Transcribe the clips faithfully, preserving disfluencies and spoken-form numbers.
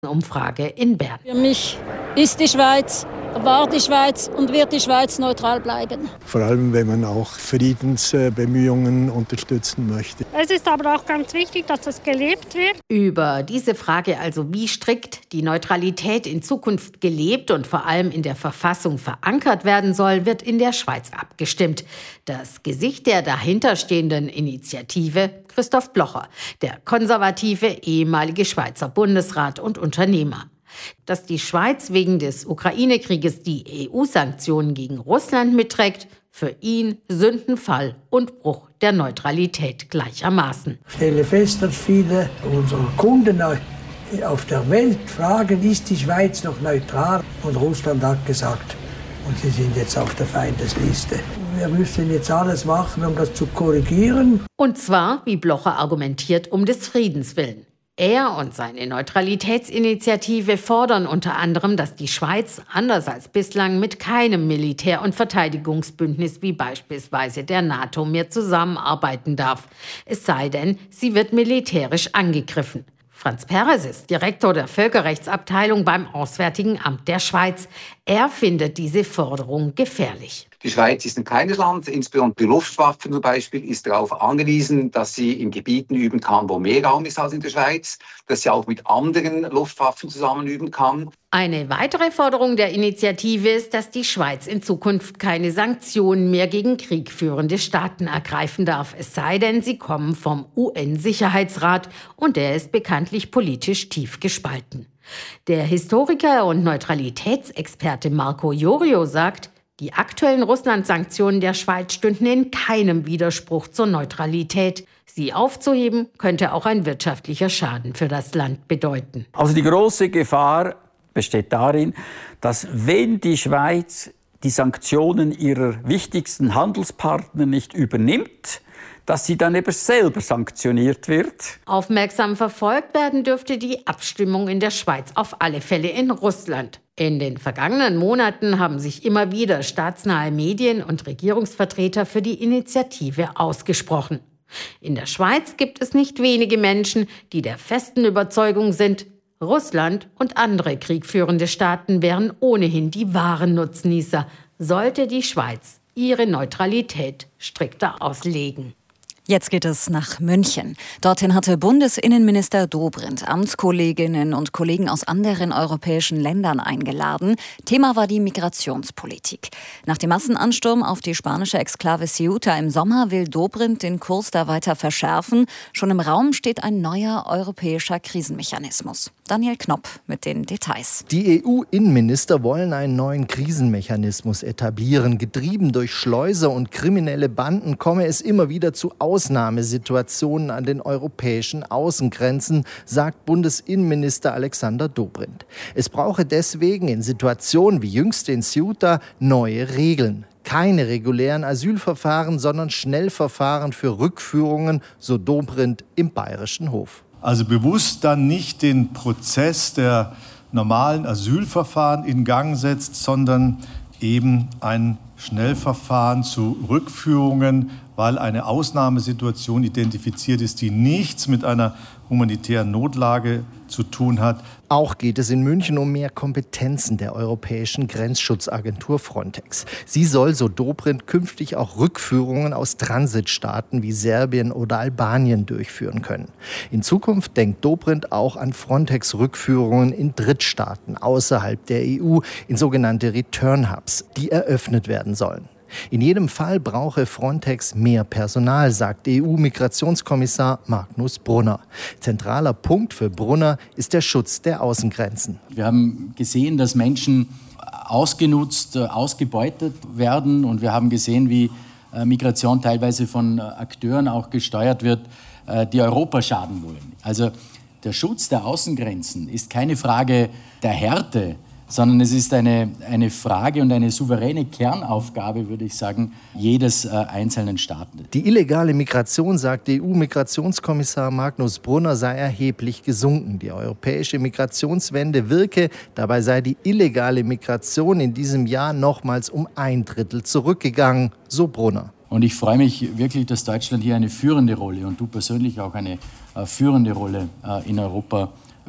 Umfrage in Bern. Für mich ist die Schweiz, war die Schweiz und wird die Schweiz neutral bleiben. Vor allem, wenn man auch Friedensbemühungen unterstützen möchte. Es ist aber auch ganz wichtig, dass das gelebt wird. Über diese Frage also, wie strikt die Neutralität in Zukunft gelebt und vor allem in der Verfassung verankert werden soll, wird in der Schweiz abgestimmt. Das Gesicht der dahinterstehenden Initiative: Christoph Blocher, der konservative ehemalige Schweizer Bundesrat und Unternehmer. Dass die Schweiz wegen des Ukraine-Krieges die E U-Sanktionen gegen Russland mitträgt, für ihn Sündenfall und Bruch der Neutralität gleichermaßen. Ich stelle fest, dass viele unserer Kunden auf der Welt fragen, ist die Schweiz noch neutral? Und Russland hat gesagt, und sie sind jetzt auf der Feindesliste. Wir müssen jetzt alles machen, um das zu korrigieren. Und zwar, wie Blocher argumentiert, um des Friedens willen. Er und seine Neutralitätsinitiative fordern unter anderem, dass die Schweiz, anders als bislang, mit keinem Militär- und Verteidigungsbündnis wie beispielsweise der NATO mehr zusammenarbeiten darf. Es sei denn, sie wird militärisch angegriffen. Franz Perez ist Direktor der Völkerrechtsabteilung beim Auswärtigen Amt der Schweiz. Er findet diese Forderung gefährlich. Die Schweiz ist ein kleines Land, insbesondere die Luftwaffe zum Beispiel ist darauf angewiesen, dass sie in Gebieten üben kann, wo mehr Raum ist als in der Schweiz, dass sie auch mit anderen Luftwaffen zusammen üben kann. Eine weitere Forderung der Initiative ist, dass die Schweiz in Zukunft keine Sanktionen mehr gegen kriegführende Staaten ergreifen darf, es sei denn, sie kommen vom U N-Sicherheitsrat und der ist bekanntlich politisch tief gespalten. Der Historiker und Neutralitätsexperte Marco Iorio sagt, die aktuellen Russland-Sanktionen der Schweiz stünden in keinem Widerspruch zur Neutralität. Sie aufzuheben, könnte auch ein wirtschaftlicher Schaden für das Land bedeuten. Also die große Gefahr besteht darin, dass wenn die Schweiz die Sanktionen ihrer wichtigsten Handelspartner nicht übernimmt, dass sie dann eben selber sanktioniert wird. Aufmerksam verfolgt werden dürfte die Abstimmung in der Schweiz auf alle Fälle in Russland. In den vergangenen Monaten haben sich immer wieder staatsnahe Medien und Regierungsvertreter für die Initiative ausgesprochen. In der Schweiz gibt es nicht wenige Menschen, die der festen Überzeugung sind, Russland und andere kriegführende Staaten wären ohnehin die wahren Nutznießer, sollte die Schweiz ihre Neutralität strikter auslegen. Jetzt geht es nach München. Dorthin hatte Bundesinnenminister Dobrindt Amtskolleginnen und Kollegen aus anderen europäischen Ländern eingeladen. Thema war die Migrationspolitik. Nach dem Massenansturm auf die spanische Exklave Ceuta im Sommer will Dobrindt den Kurs da weiter verschärfen. Schon im Raum steht ein neuer europäischer Krisenmechanismus. Daniel Knopp mit den Details. Die E U-Innenminister wollen einen neuen Krisenmechanismus etablieren. Getrieben durch Schleuser und kriminelle Banden komme es immer wieder zu Ausnahmesituationen an den europäischen Außengrenzen, sagt Bundesinnenminister Alexander Dobrindt. Es brauche deswegen in Situationen wie jüngst in Ceuta neue Regeln. Keine regulären Asylverfahren, sondern Schnellverfahren für Rückführungen, so Dobrindt im Bayerischen Hof. Also bewusst dann nicht den Prozess der normalen Asylverfahren in Gang setzt, sondern eben ein Schnellverfahren zu Rückführungen, weil eine Ausnahmesituation identifiziert ist, die nichts mit einer humanitären Notlage zu tun hat. Auch geht es in München um mehr Kompetenzen der Europäischen Grenzschutzagentur Frontex. Sie soll, so Dobrindt, künftig auch Rückführungen aus Transitstaaten wie Serbien oder Albanien durchführen können. In Zukunft denkt Dobrindt auch an Frontex-Rückführungen in Drittstaaten außerhalb der E U, in sogenannte Return-Hubs, die eröffnet werden sollen. In jedem Fall brauche Frontex mehr Personal, sagt E U-Migrationskommissar Magnus Brunner. Zentraler Punkt für Brunner ist der Schutz der Außengrenzen. Wir haben gesehen, dass Menschen ausgenutzt, ausgebeutet werden. Und wir haben gesehen, wie Migration teilweise von Akteuren auch gesteuert wird, die Europa schaden wollen. Also der Schutz der Außengrenzen ist keine Frage der Härte, sondern es ist eine, eine Frage und eine souveräne Kernaufgabe, würde ich sagen, jedes äh, einzelnen Staates. Die illegale Migration, sagt E U-Migrationskommissar Magnus Brunner, sei erheblich gesunken. Die europäische Migrationswende wirke, dabei sei die illegale Migration in diesem Jahr nochmals um ein Drittel zurückgegangen, so Brunner. Und ich freue mich wirklich, dass Deutschland hier eine führende Rolle und du persönlich auch eine äh, führende Rolle äh, in Europa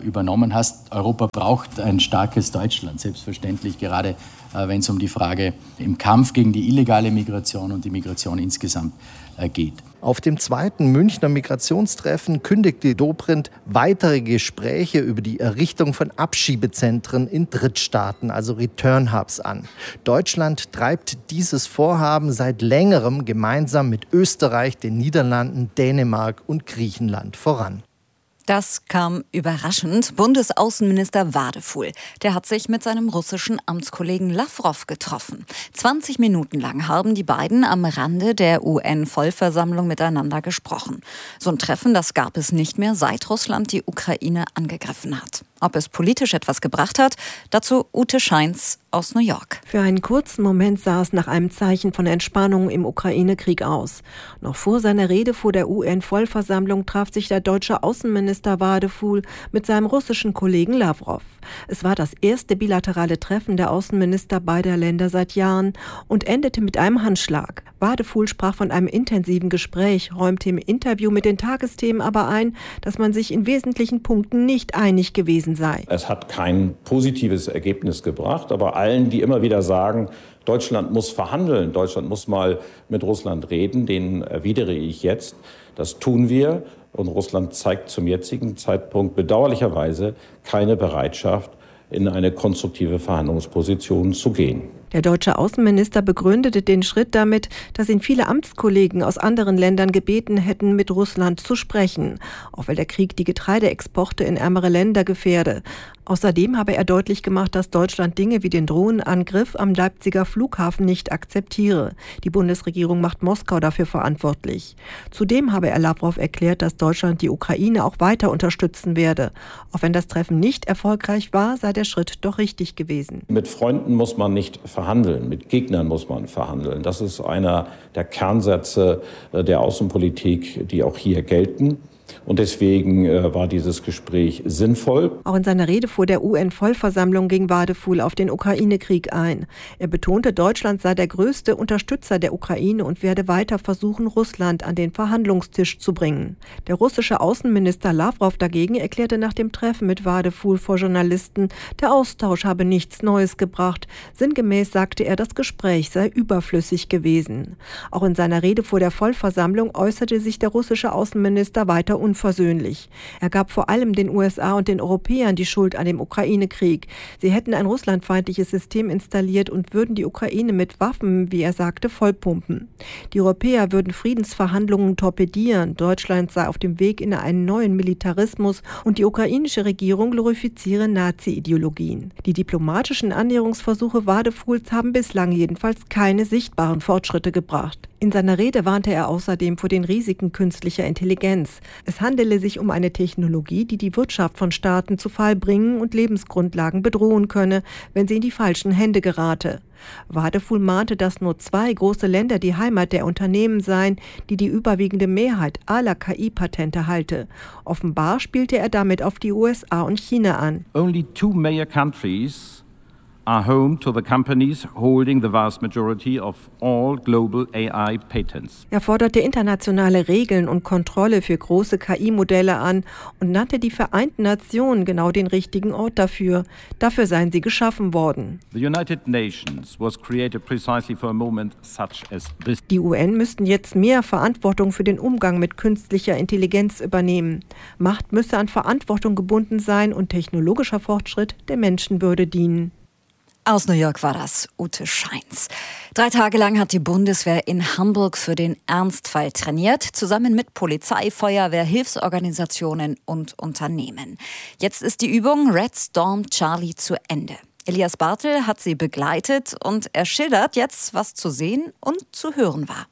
übernommen hast. Europa braucht ein starkes Deutschland, selbstverständlich, gerade äh, wenn es um die Frage im Kampf gegen die illegale Migration und die Migration insgesamt äh, geht. Auf dem zweiten Münchner Migrationstreffen kündigte Dobrindt weitere Gespräche über die Errichtung von Abschiebezentren in Drittstaaten, also Return Hubs, an. Deutschland treibt dieses Vorhaben seit längerem gemeinsam mit Österreich, den Niederlanden, Dänemark und Griechenland voran. Das kam überraschend. Bundesaußenminister Wadefuhl, der hat sich mit seinem russischen Amtskollegen Lawrow getroffen. zwanzig Minuten lang haben die beiden am Rande der U N-Vollversammlung miteinander gesprochen. So ein Treffen, das gab es nicht mehr, seit Russland die Ukraine angegriffen hat. Ob es politisch etwas gebracht hat, dazu Ute Scheins aus New York. Für einen kurzen Moment sah es nach einem Zeichen von Entspannung im Ukraine-Krieg aus. Noch vor seiner Rede vor der U N-Vollversammlung traf sich der deutsche Außenminister Wadefuhl mit seinem russischen Kollegen Lawrow. Es war das erste bilaterale Treffen der Außenminister beider Länder seit Jahren und endete mit einem Handschlag. Wadefuhl sprach von einem intensiven Gespräch, räumte im Interview mit den Tagesthemen aber ein, dass man sich in wesentlichen Punkten nicht einig gewesen sei. Es hat kein positives Ergebnis gebracht, aber allen, die immer wieder sagen, Deutschland muss verhandeln, Deutschland muss mal mit Russland reden, denen erwidere ich jetzt, das tun wir. Und Russland zeigt zum jetzigen Zeitpunkt bedauerlicherweise keine Bereitschaft, in eine konstruktive Verhandlungsposition zu gehen. Der deutsche Außenminister begründete den Schritt damit, dass ihn viele Amtskollegen aus anderen Ländern gebeten hätten, mit Russland zu sprechen, auch weil der Krieg die Getreideexporte in ärmere Länder gefährde. Außerdem habe er deutlich gemacht, dass Deutschland Dinge wie den Drohnenangriff am Leipziger Flughafen nicht akzeptiere. Die Bundesregierung macht Moskau dafür verantwortlich. Zudem habe er Lawrow erklärt, dass Deutschland die Ukraine auch weiter unterstützen werde. Auch wenn das Treffen nicht erfolgreich war, sei der Schritt doch richtig gewesen. Mit Freunden muss man nicht verhandeln, mit Gegnern muss man verhandeln. Das ist einer der Kernsätze der Außenpolitik, die auch hier gelten. Und deswegen äh, war dieses Gespräch sinnvoll. Auch in seiner Rede vor der U N-Vollversammlung ging Wadefuhl auf den Ukraine-Krieg ein. Er betonte, Deutschland sei der größte Unterstützer der Ukraine und werde weiter versuchen, Russland an den Verhandlungstisch zu bringen. Der russische Außenminister Lawrow dagegen erklärte nach dem Treffen mit Wadefuhl vor Journalisten, der Austausch habe nichts Neues gebracht. Sinngemäß sagte er, das Gespräch sei überflüssig gewesen. Auch in seiner Rede vor der Vollversammlung äußerte sich der russische Außenminister weiter unversöhnlich. Er gab vor allem den U S A und den Europäern die Schuld an dem Ukraine-Krieg. Sie hätten ein russlandfeindliches System installiert und würden die Ukraine mit Waffen, wie er sagte, vollpumpen. Die Europäer würden Friedensverhandlungen torpedieren. Deutschland sei auf dem Weg in einen neuen Militarismus und die ukrainische Regierung glorifiziere Nazi-Ideologien. Die diplomatischen Annäherungsversuche Wadefuhls haben bislang jedenfalls keine sichtbaren Fortschritte gebracht. In seiner Rede warnte er außerdem vor den Risiken künstlicher Intelligenz. Es handele sich um eine Technologie, die die Wirtschaft von Staaten zu Fall bringen und Lebensgrundlagen bedrohen könne, wenn sie in die falschen Hände gerate. Wadefuhl mahnte, dass nur zwei große Länder die Heimat der Unternehmen seien, die die überwiegende Mehrheit aller K I-Patente halte. Offenbar spielte er damit auf die U S A und China an. Only two major countries are home to the companies holding the vast majority of all global A I patents. Er forderte internationale Regeln und Kontrolle für große K I-Modelle an und nannte die Vereinten Nationen genau den richtigen Ort dafür. Dafür seien sie geschaffen worden. The United Nations was created precisely for a moment such as this. Die U N müssten jetzt mehr Verantwortung für den Umgang mit künstlicher Intelligenz übernehmen. Macht müsse an Verantwortung gebunden sein und technologischer Fortschritt der Menschenwürde dienen. Aus New York war das Ute Scheins. Drei Tage lang hat die Bundeswehr in Hamburg für den Ernstfall trainiert, zusammen mit Polizei, Feuerwehr, Hilfsorganisationen und Unternehmen. Jetzt ist die Übung Red Storm Charlie zu Ende. Elias Bartel hat sie begleitet und er schildert jetzt, was zu sehen und zu hören war.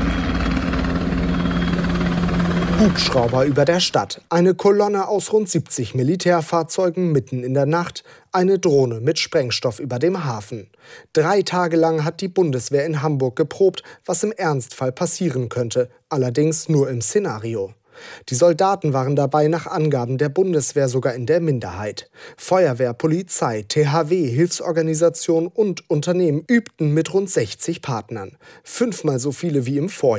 Hubschrauber über der Stadt, eine Kolonne aus rund siebzig Militärfahrzeugen mitten in der Nacht, eine Drohne mit Sprengstoff über dem Hafen. Drei Tage lang hat die Bundeswehr in Hamburg geprobt, was im Ernstfall passieren könnte, allerdings nur im Szenario. Die Soldaten waren dabei nach Angaben der Bundeswehr sogar in der Minderheit. Feuerwehr, Polizei, T H W, Hilfsorganisationen und Unternehmen übten mit rund sechzig Partnern. Fünfmal so viele wie im Vorjahr.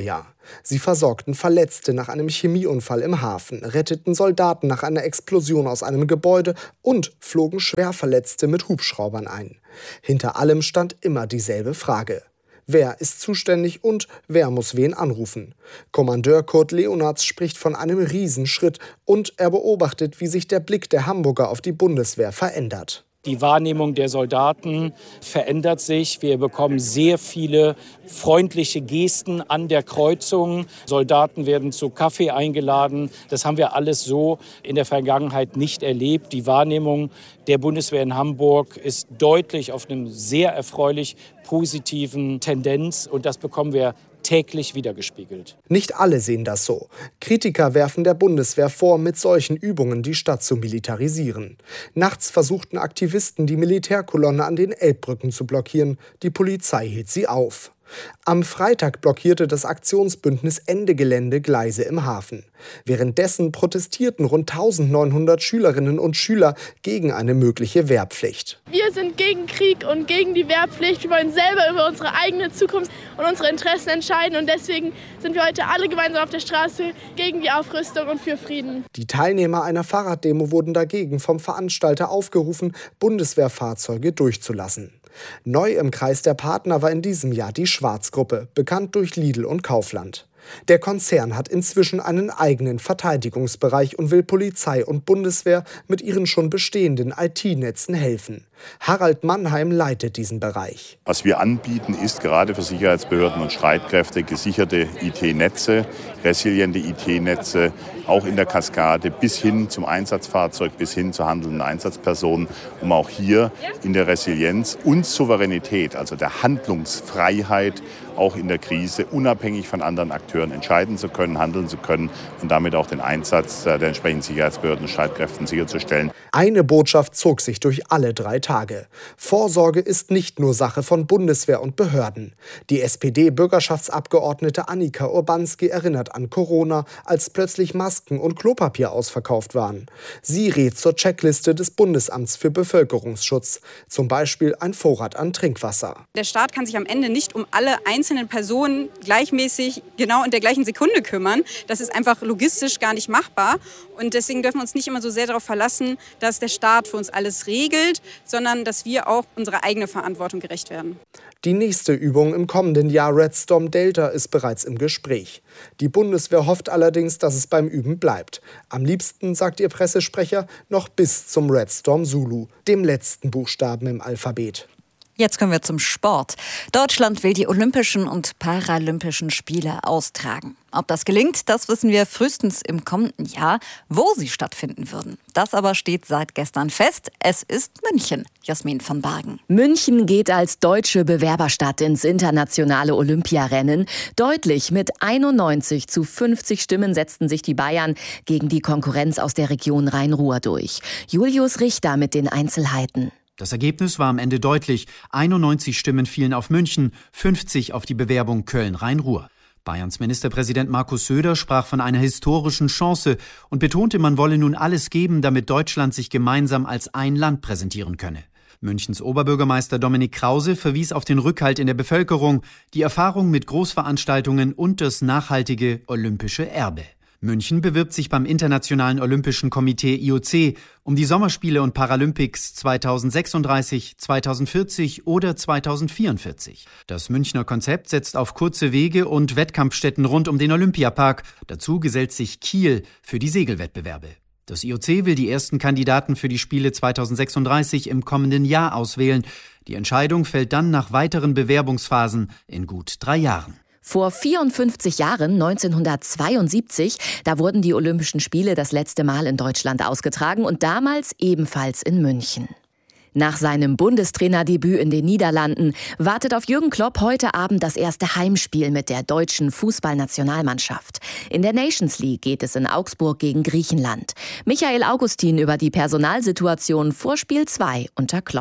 Sie versorgten Verletzte nach einem Chemieunfall im Hafen, retteten Soldaten nach einer Explosion aus einem Gebäude und flogen Schwerverletzte mit Hubschraubern ein. Hinter allem stand immer dieselbe Frage: Wer ist zuständig und wer muss wen anrufen? Kommandeur Kurt Leonards spricht von einem Riesenschritt und er beobachtet, wie sich der Blick der Hamburger auf die Bundeswehr verändert. Die Wahrnehmung der Soldaten verändert sich. Wir bekommen sehr viele freundliche Gesten an der Kreuzung. Soldaten werden zu Kaffee eingeladen. Das haben wir alles so in der Vergangenheit nicht erlebt. Die Wahrnehmung der Bundeswehr in Hamburg ist deutlich auf einem sehr erfreulich positiven Tendenz. Und das bekommen wir täglich wiedergespiegelt. Nicht alle sehen das so. Kritiker werfen der Bundeswehr vor, mit solchen Übungen die Stadt zu militarisieren. Nachts versuchten Aktivisten, die Militärkolonne an den Elbbrücken zu blockieren. Die Polizei hielt sie auf. Am Freitag blockierte das Aktionsbündnis Ende Gelände Gleise im Hafen. Währenddessen protestierten rund eintausendneunhundert Schülerinnen und Schüler gegen eine mögliche Wehrpflicht. Wir sind gegen Krieg und gegen die Wehrpflicht. Wir wollen selber über unsere eigene Zukunft und unsere Interessen entscheiden. Und deswegen sind wir heute alle gemeinsam auf der Straße gegen die Aufrüstung und für Frieden. Die Teilnehmer einer Fahrraddemo wurden dagegen vom Veranstalter aufgerufen, Bundeswehrfahrzeuge durchzulassen. Neu im Kreis der Partner war in diesem Jahr die Schwarz-Gruppe, bekannt durch Lidl und Kaufland. Der Konzern hat inzwischen einen eigenen Verteidigungsbereich und will Polizei und Bundeswehr mit ihren schon bestehenden I T-Netzen helfen. Harald Mannheim leitet diesen Bereich. Was wir anbieten, ist gerade für Sicherheitsbehörden und Streitkräfte gesicherte I T-Netze, resiliente I T-Netze, auch in der Kaskade bis hin zum Einsatzfahrzeug, bis hin zur handelnden Einsatzperson, um auch hier in der Resilienz und Souveränität, also der Handlungsfreiheit, auch in der Krise unabhängig von anderen Akteuren entscheiden zu können, handeln zu können und damit auch den Einsatz der entsprechenden Sicherheitsbehörden und Streitkräften sicherzustellen. Eine Botschaft zog sich durch alle drei Tage. Vorsorge ist nicht nur Sache von Bundeswehr und Behörden. Die S P D-Bürgerschaftsabgeordnete Annika Urbanski erinnert an Corona, als plötzlich Masken und Klopapier ausverkauft waren. Sie rät zur Checkliste des Bundesamts für Bevölkerungsschutz, zum Beispiel ein Vorrat an Trinkwasser. Der Staat kann sich am Ende nicht um alle einzelnen Personen gleichmäßig genau in der gleichen Sekunde kümmern. Das ist einfach logistisch gar nicht machbar. Und deswegen dürfen wir uns nicht immer so sehr darauf verlassen, dass der Staat für uns alles regelt, sondern dass wir auch unserer eigenen Verantwortung gerecht werden. Die nächste Übung im kommenden Jahr Red Storm Delta ist bereits im Gespräch. Die Bundeswehr hofft allerdings, dass es beim Üben bleibt. Am liebsten, sagt ihr Pressesprecher, noch bis zum Red Storm Zulu, dem letzten Buchstaben im Alphabet. Jetzt kommen wir zum Sport. Deutschland will die Olympischen und Paralympischen Spiele austragen. Ob das gelingt, das wissen wir frühestens im kommenden Jahr, wo sie stattfinden würden. Das aber steht seit gestern fest. Es ist München. Jasmin von Bargen. München geht als deutsche Bewerberstadt ins internationale Olympiarennen. Deutlich mit einundneunzig zu fünfzig Stimmen setzten sich die Bayern gegen die Konkurrenz aus der Region Rhein-Ruhr durch. Julius Richter mit den Einzelheiten. Das Ergebnis war am Ende deutlich. einundneunzig Stimmen fielen auf München, fünfzig auf die Bewerbung Köln-Rhein-Ruhr. Bayerns Ministerpräsident Markus Söder sprach von einer historischen Chance und betonte, man wolle nun alles geben, damit Deutschland sich gemeinsam als ein Land präsentieren könne. Münchens Oberbürgermeister Dominik Krause verwies auf den Rückhalt in der Bevölkerung, die Erfahrung mit Großveranstaltungen und das nachhaltige olympische Erbe. München bewirbt sich beim Internationalen Olympischen Komitee I O C um die Sommerspiele und Paralympics zweitausendsechsunddreißig, zweitausendvierzig oder zweitausendvierundvierzig. Das Münchner Konzept setzt auf kurze Wege und Wettkampfstätten rund um den Olympiapark. Dazu gesellt sich Kiel für die Segelwettbewerbe. Das I O C will die ersten Kandidaten für die Spiele zweitausendsechsunddreißig im kommenden Jahr auswählen. Die Entscheidung fällt dann nach weiteren Bewerbungsphasen in gut drei Jahren. Vor vierundfünfzig Jahren, neunzehnhundertzweiundsiebzig, da wurden die Olympischen Spiele das letzte Mal in Deutschland ausgetragen und damals ebenfalls in München. Nach seinem Bundestrainerdebüt in den Niederlanden wartet auf Jürgen Klopp heute Abend das erste Heimspiel mit der deutschen Fußballnationalmannschaft. In der Nations League geht es in Augsburg gegen Griechenland. Michael Augustin über die Personalsituation vor Spiel zwei unter Klopp.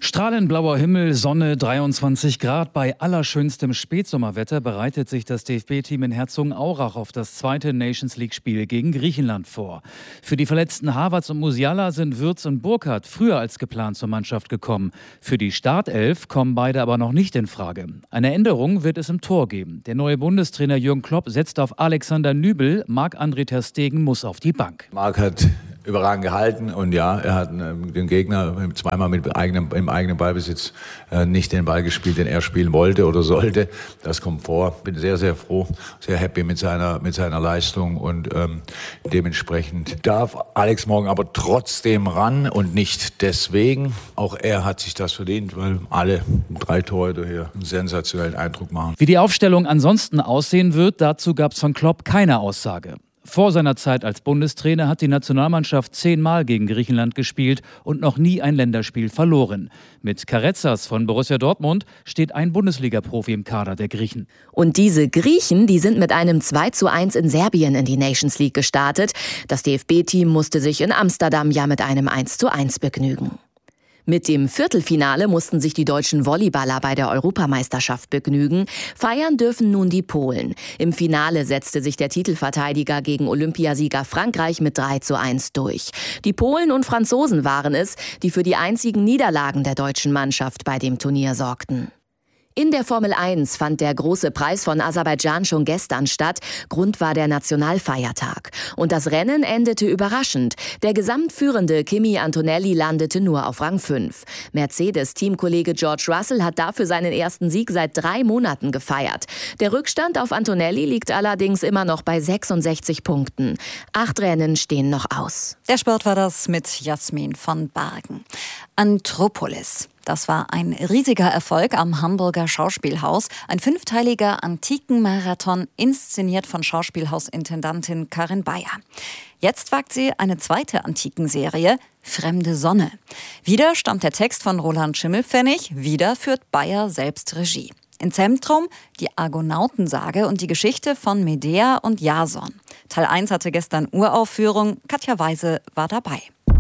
Strahlend blauer Himmel, Sonne, dreiundzwanzig Grad. Bei allerschönstem Spätsommerwetter bereitet sich das D F B-Team in Herzogenaurach auf das zweite Nations-League-Spiel gegen Griechenland vor. Für die verletzten Havertz und Musiala sind Würz und Burkhardt früher als geplant zur Mannschaft gekommen. Für die Startelf kommen beide aber noch nicht in Frage. Eine Änderung wird es im Tor geben. Der neue Bundestrainer Jürgen Klopp setzt auf Alexander Nübel, Marc-André ter Stegen muss auf die Bank. Marc hat überragend gehalten und ja, er hat den Gegner zweimal mit eigenem, im eigenen Ballbesitz äh, nicht den Ball gespielt, den er spielen wollte oder sollte. Das kommt vor. Bin sehr, sehr froh, sehr happy mit seiner, mit seiner Leistung und ähm, dementsprechend darf Alex morgen aber trotzdem ran und nicht deswegen. Auch er hat sich das verdient, weil alle drei Torhüter hier einen sensationellen Eindruck machen. Wie die Aufstellung ansonsten aussehen wird, dazu gab es von Klopp keine Aussage. Vor seiner Zeit als Bundestrainer hat die Nationalmannschaft zehnmal gegen Griechenland gespielt und noch nie ein Länderspiel verloren. Mit Karezas von Borussia Dortmund steht ein Bundesliga-Profi im Kader der Griechen. Und diese Griechen, die sind mit einem zwei zu eins in Serbien in die Nations League gestartet. Das D F B-Team musste sich in Amsterdam ja mit einem eins zu eins begnügen. Mit dem Viertelfinale mussten sich die deutschen Volleyballer bei der Europameisterschaft begnügen. Feiern dürfen nun die Polen. Im Finale setzte sich der Titelverteidiger gegen Olympiasieger Frankreich mit drei zu eins durch. Die Polen und Franzosen waren es, die für die einzigen Niederlagen der deutschen Mannschaft bei dem Turnier sorgten. In der Formel eins fand der große Preis von Aserbaidschan schon gestern statt. Grund war der Nationalfeiertag. Und das Rennen endete überraschend. Der gesamtführende Kimi Antonelli landete nur auf Rang fünf. Mercedes-Teamkollege George Russell hat dafür seinen ersten Sieg seit drei Monaten gefeiert. Der Rückstand auf Antonelli liegt allerdings immer noch bei sechsundsechzig Punkten. Acht Rennen stehen noch aus. Der Sport war das mit Jasmin von Bargen. Anthropolis. Das war ein riesiger Erfolg am Hamburger Schauspielhaus. Ein fünfteiliger Antikenmarathon, inszeniert von Schauspielhausintendantin Karin Beyer. Jetzt wagt sie eine zweite Antikenserie, Fremde Sonne. Wieder stammt der Text von Roland Schimmelpfennig, wieder führt Beyer selbst Regie. Im Zentrum die Argonautensage und die Geschichte von Medea und Jason. Teil eins hatte gestern Uraufführung, Katja Weise war dabei.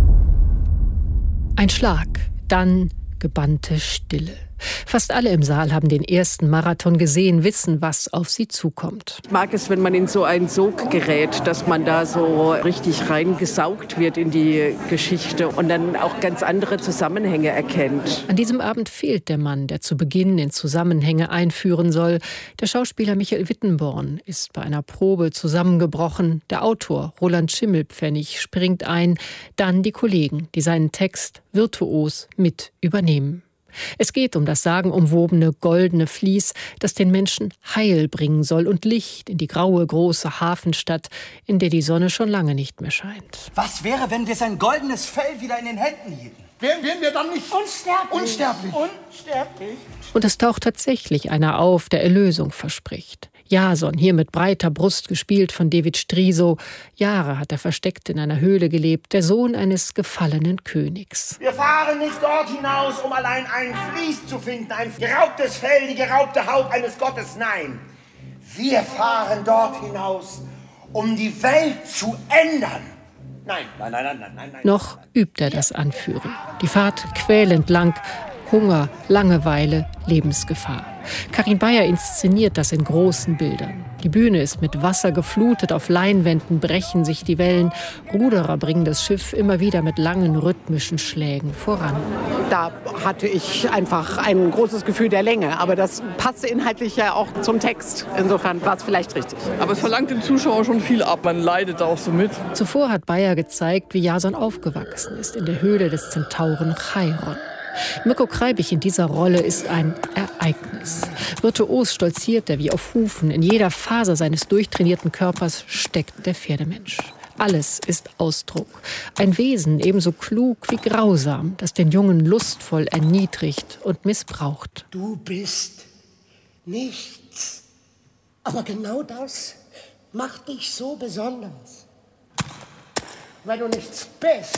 Ein Schlag, dann gebannte Stille. Fast alle im Saal haben den ersten Marathon gesehen, wissen, was auf sie zukommt. Ich mag es, wenn man in so ein Sog gerät, dass man da so richtig reingesaugt wird in die Geschichte und dann auch ganz andere Zusammenhänge erkennt. An diesem Abend fehlt der Mann, der zu Beginn in Zusammenhänge einführen soll. Der Schauspieler Michael Wittenborn ist bei einer Probe zusammengebrochen. Der Autor Roland Schimmelpfennig springt ein, dann die Kollegen, die seinen Text virtuos mit übernehmen. Es geht um das sagenumwobene goldene Vlies, das den Menschen Heil bringen soll und Licht in die graue, große Hafenstadt, in der die Sonne schon lange nicht mehr scheint. Was wäre, wenn wir sein goldenes Fell wieder in den Händen hielten? Wären, wären wir dann nicht unsterblich? Unsterblich. Unsterblich. Und es taucht tatsächlich einer auf, der Erlösung verspricht. Jason, hier mit breiter Brust gespielt von David Striso. Jahre hat er versteckt in einer Höhle gelebt, der Sohn eines gefallenen Königs. Wir fahren nicht dort hinaus, um allein ein Vlies zu finden, ein geraubtes Fell, die geraubte Haut eines Gottes. Nein, wir fahren dort hinaus, um die Welt zu ändern. Nein, nein, nein, nein, nein, nein. nein. Noch übt er das Anführen. Die Fahrt quälend lang. Hunger, Langeweile, Lebensgefahr. Karin Beyer inszeniert das in großen Bildern. Die Bühne ist mit Wasser geflutet, auf Leinwänden brechen sich die Wellen. Ruderer bringen das Schiff immer wieder mit langen rhythmischen Schlägen voran. Da hatte ich einfach ein großes Gefühl der Länge, aber das passte inhaltlich ja auch zum Text. Insofern war es vielleicht richtig. Aber es verlangt dem Zuschauer schon viel ab, man leidet auch so mit. Zuvor hat Beyer gezeigt, wie Jason aufgewachsen ist in der Höhle des Zentauren Cheiron. Mirko Kreibich in dieser Rolle ist ein Ereignis. Virtuos stolziert er wie auf Hufen. In jeder Faser seines durchtrainierten Körpers steckt der Pferdemensch. Alles ist Ausdruck. Ein Wesen ebenso klug wie grausam, das den Jungen lustvoll erniedrigt und missbraucht. Du bist nichts. Aber genau das macht dich so besonders. Weil du nichts bist,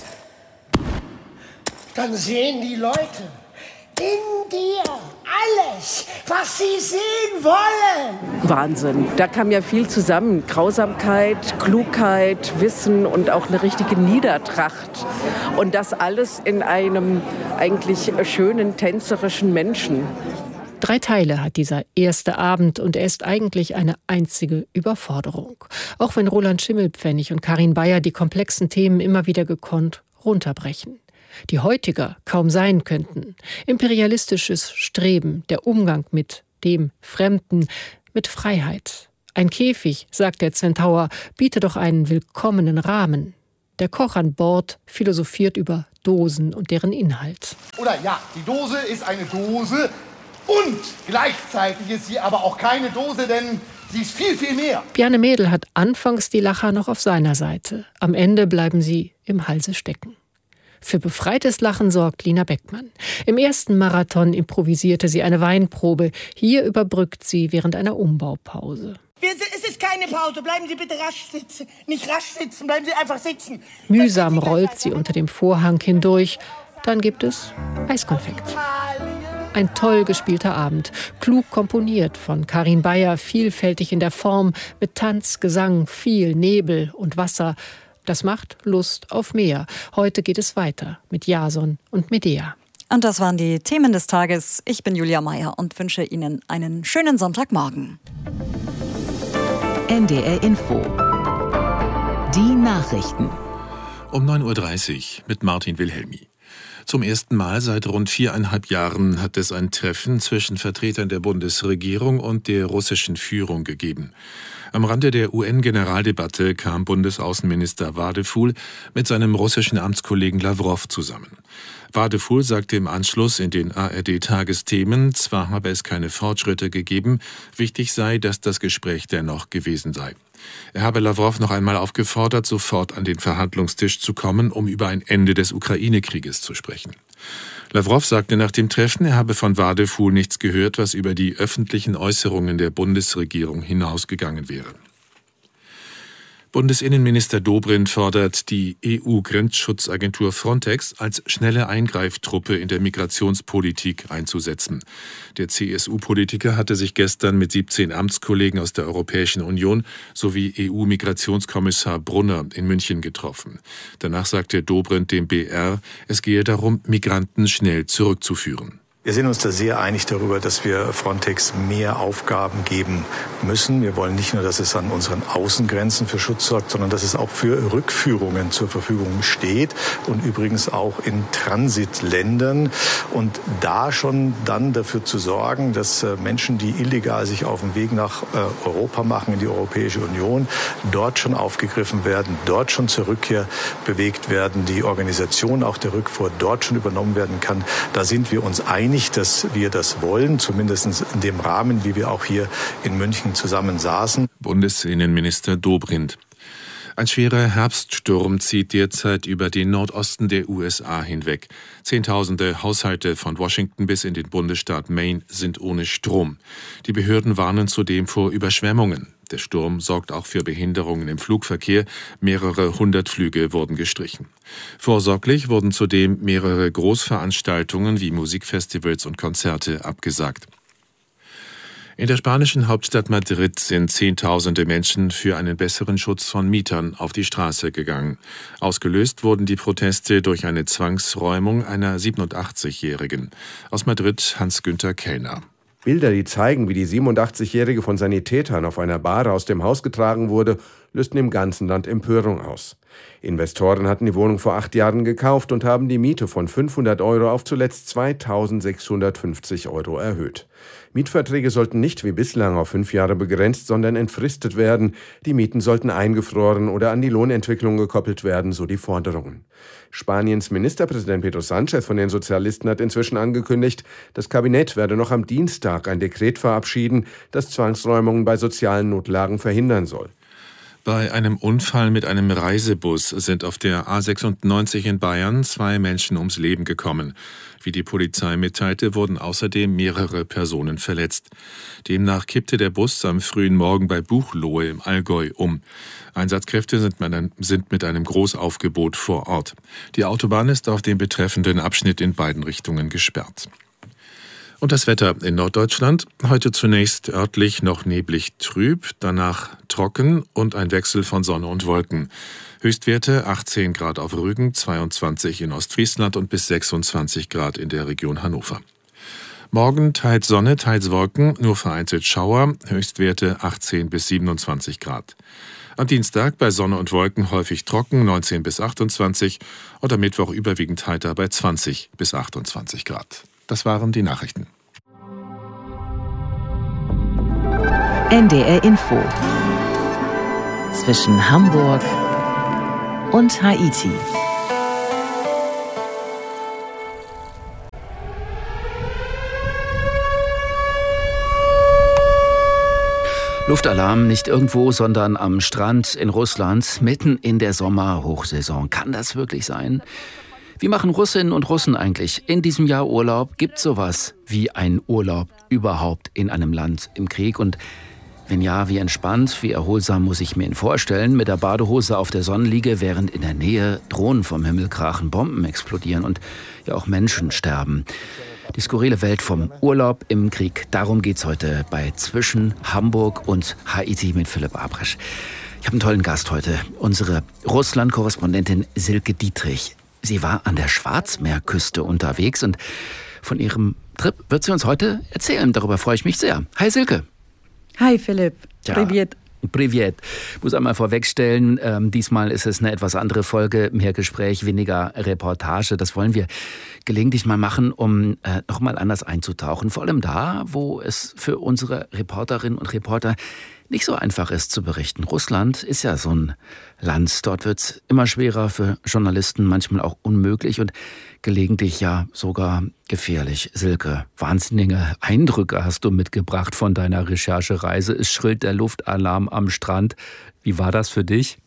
dann sehen die Leute in dir alles, was sie sehen wollen. Wahnsinn. Da kam ja viel zusammen. Grausamkeit, Klugheit, Wissen und auch eine richtige Niedertracht. Und das alles in einem eigentlich schönen, tänzerischen Menschen. Drei Teile hat dieser erste Abend und er ist eigentlich eine einzige Überforderung. Auch wenn Roland Schimmelpfennig und Karin Bayer die komplexen Themen immer wieder gekonnt runterbrechen. Die heutiger kaum sein könnten. Imperialistisches Streben, der Umgang mit dem Fremden, mit Freiheit. Ein Käfig, sagt der Zentaur, biete doch einen willkommenen Rahmen. Der Koch an Bord philosophiert über Dosen und deren Inhalt. Oder ja, die Dose ist eine Dose und gleichzeitig ist sie aber auch keine Dose, denn sie ist viel, viel mehr. Bjarne Mädel hat anfangs die Lacher noch auf seiner Seite. Am Ende bleiben sie im Halse stecken. Für befreites Lachen sorgt Lina Beckmann. Im ersten Marathon improvisierte sie eine Weinprobe. Hier überbrückt sie während einer Umbaupause. Es ist keine Pause. Bleiben Sie bitte rasch sitzen. Nicht rasch sitzen, bleiben Sie einfach sitzen. Mühsam rollt sie unter dem Vorhang hindurch. Dann gibt es Eiskonfekt. Ein toll gespielter Abend, klug komponiert von Karin Bayer, vielfältig in der Form, mit Tanz, Gesang, viel Nebel und Wasser. Das macht Lust auf mehr. Heute geht es weiter mit Jason und Medea. Und das waren die Themen des Tages. Ich bin Julia Meyer und wünsche Ihnen einen schönen Sonntagmorgen. N D R Info. Die Nachrichten. Um neun Uhr dreißig mit Martin Wilhelmi. Zum ersten Mal seit rund viereinhalb Jahren hat es ein Treffen zwischen Vertretern der Bundesregierung und der russischen Führung gegeben. Am Rande der U N-Generaldebatte kam Bundesaußenminister Wadefuhl mit seinem russischen Amtskollegen Lawrow zusammen. Wadefuhl sagte im Anschluss in den A R D-Tagesthemen, zwar habe es keine Fortschritte gegeben, wichtig sei, dass das Gespräch dennoch gewesen sei. Er habe Lawrow noch einmal aufgefordert, sofort an den Verhandlungstisch zu kommen, um über ein Ende des Ukraine-Krieges zu sprechen. Lawrow sagte nach dem Treffen, er habe von Wadefuhl nichts gehört, was über die öffentlichen Äußerungen der Bundesregierung hinausgegangen wäre. Bundesinnenminister Dobrindt fordert, die E U-Grenzschutzagentur Frontex als schnelle Eingreiftruppe in der Migrationspolitik einzusetzen. Der C S U-Politiker hatte sich gestern mit siebzehn Amtskollegen aus der Europäischen Union sowie E U-Migrationskommissar Brunner in München getroffen. Danach sagte Dobrindt dem B R, es gehe darum, Migranten schnell zurückzuführen. Wir sind uns da sehr einig darüber, dass wir Frontex mehr Aufgaben geben müssen. Wir wollen nicht nur, dass es an unseren Außengrenzen für Schutz sorgt, sondern dass es auch für Rückführungen zur Verfügung steht und übrigens auch in Transitländern. Und da schon dann dafür zu sorgen, dass Menschen, die illegal sich auf den Weg nach Europa machen, in die Europäische Union, dort schon aufgegriffen werden, dort schon zur Rückkehr bewegt werden, die Organisation auch der Rückfuhr dort schon übernommen werden kann. Da sind wir uns einig, dass wir das wollen, zumindest in dem Rahmen, wie wir auch hier in München zusammen saßen. Bundesinnenminister Dobrindt. Ein schwerer Herbststurm zieht derzeit über den Nordosten der U S A hinweg. Zehntausende Haushalte von Washington bis in den Bundesstaat Maine sind ohne Strom. Die Behörden warnen zudem vor Überschwemmungen. Der Sturm sorgt auch für Behinderungen im Flugverkehr. Mehrere hundert Flüge wurden gestrichen. Vorsorglich wurden zudem mehrere Großveranstaltungen wie Musikfestivals und Konzerte abgesagt. In der spanischen Hauptstadt Madrid sind Zehntausende Menschen für einen besseren Schutz von Mietern auf die Straße gegangen. Ausgelöst wurden die Proteste durch eine Zwangsräumung einer siebenundachtzigjährigen. Aus Madrid Hans-Günther Kellner. Bilder, die zeigen, wie die siebenundachtzigjährige von Sanitätern auf einer Bahre aus dem Haus getragen wurde, lösten im ganzen Land Empörung aus. Investoren hatten die Wohnung vor acht Jahren gekauft und haben die Miete von fünfhundert Euro auf zuletzt zweitausendsechshundertfünfzig Euro erhöht. Mietverträge sollten nicht wie bislang auf fünf Jahre begrenzt, sondern entfristet werden. Die Mieten sollten eingefroren oder an die Lohnentwicklung gekoppelt werden, so die Forderungen. Spaniens Ministerpräsident Pedro Sánchez von den Sozialisten hat inzwischen angekündigt, das Kabinett werde noch am Dienstag ein Dekret verabschieden, das Zwangsräumungen bei sozialen Notlagen verhindern soll. Bei einem Unfall mit einem Reisebus sind auf der A sechsundneunzig in Bayern zwei Menschen ums Leben gekommen. Wie die Polizei mitteilte, wurden außerdem mehrere Personen verletzt. Demnach kippte der Bus am frühen Morgen bei Buchloe im Allgäu um. Einsatzkräfte sind mit einem Großaufgebot vor Ort. Die Autobahn ist auf dem betreffenden Abschnitt in beiden Richtungen gesperrt. Und das Wetter in Norddeutschland. Heute zunächst örtlich noch neblig trüb, danach trocken und ein Wechsel von Sonne und Wolken. Höchstwerte achtzehn Grad auf Rügen, zweiundzwanzig in Ostfriesland und bis sechsundzwanzig Grad in der Region Hannover. Morgen teils Sonne, teils Wolken, nur vereinzelt Schauer, Höchstwerte achtzehn bis siebenundzwanzig Grad. Am Dienstag bei Sonne und Wolken häufig trocken, neunzehn bis achtundzwanzig und am Mittwoch überwiegend heiter bei zwanzig bis achtundzwanzig Grad. Das waren die Nachrichten. N D R Info. Zwischen Hamburg und Haiti. Luftalarm nicht irgendwo, sondern am Strand in Russland, mitten in der Sommerhochsaison. Kann das wirklich sein? Wie machen Russinnen und Russen eigentlich in diesem Jahr Urlaub? Gibt es sowas wie einen Urlaub überhaupt in einem Land im Krieg? Und wenn ja, wie entspannt, wie erholsam muss ich mir ihn vorstellen? Mit der Badehose auf der Sonnenliege, während in der Nähe Drohnen vom Himmel krachen, Bomben explodieren und ja auch Menschen sterben. Die skurrile Welt vom Urlaub im Krieg. Darum geht's heute bei Zwischen Hamburg und Haiti mit Philipp Abrasch. Ich habe einen tollen Gast heute, unsere Russland-Korrespondentin Silke Dietrich. Sie war an der Schwarzmeerküste unterwegs und von ihrem Trip wird sie uns heute erzählen. Darüber freue ich mich sehr. Hi Silke. Hi Philipp. Ja. Privet. Privet. Ich muss einmal vorwegstellen, ähm, diesmal ist es eine etwas andere Folge, mehr Gespräch, weniger Reportage. Das wollen wir gelegentlich mal machen, um äh, noch mal anders einzutauchen. Vor allem da, wo es für unsere Reporterinnen und Reporter nicht so einfach ist zu berichten. Russland ist ja so ein Land. Dort wird es immer schwerer für Journalisten, manchmal auch unmöglich und gelegentlich ja sogar gefährlich. Silke, wahnsinnige Eindrücke hast du mitgebracht von deiner Recherchereise. Es schrillt der Luftalarm am Strand. Wie war das für dich?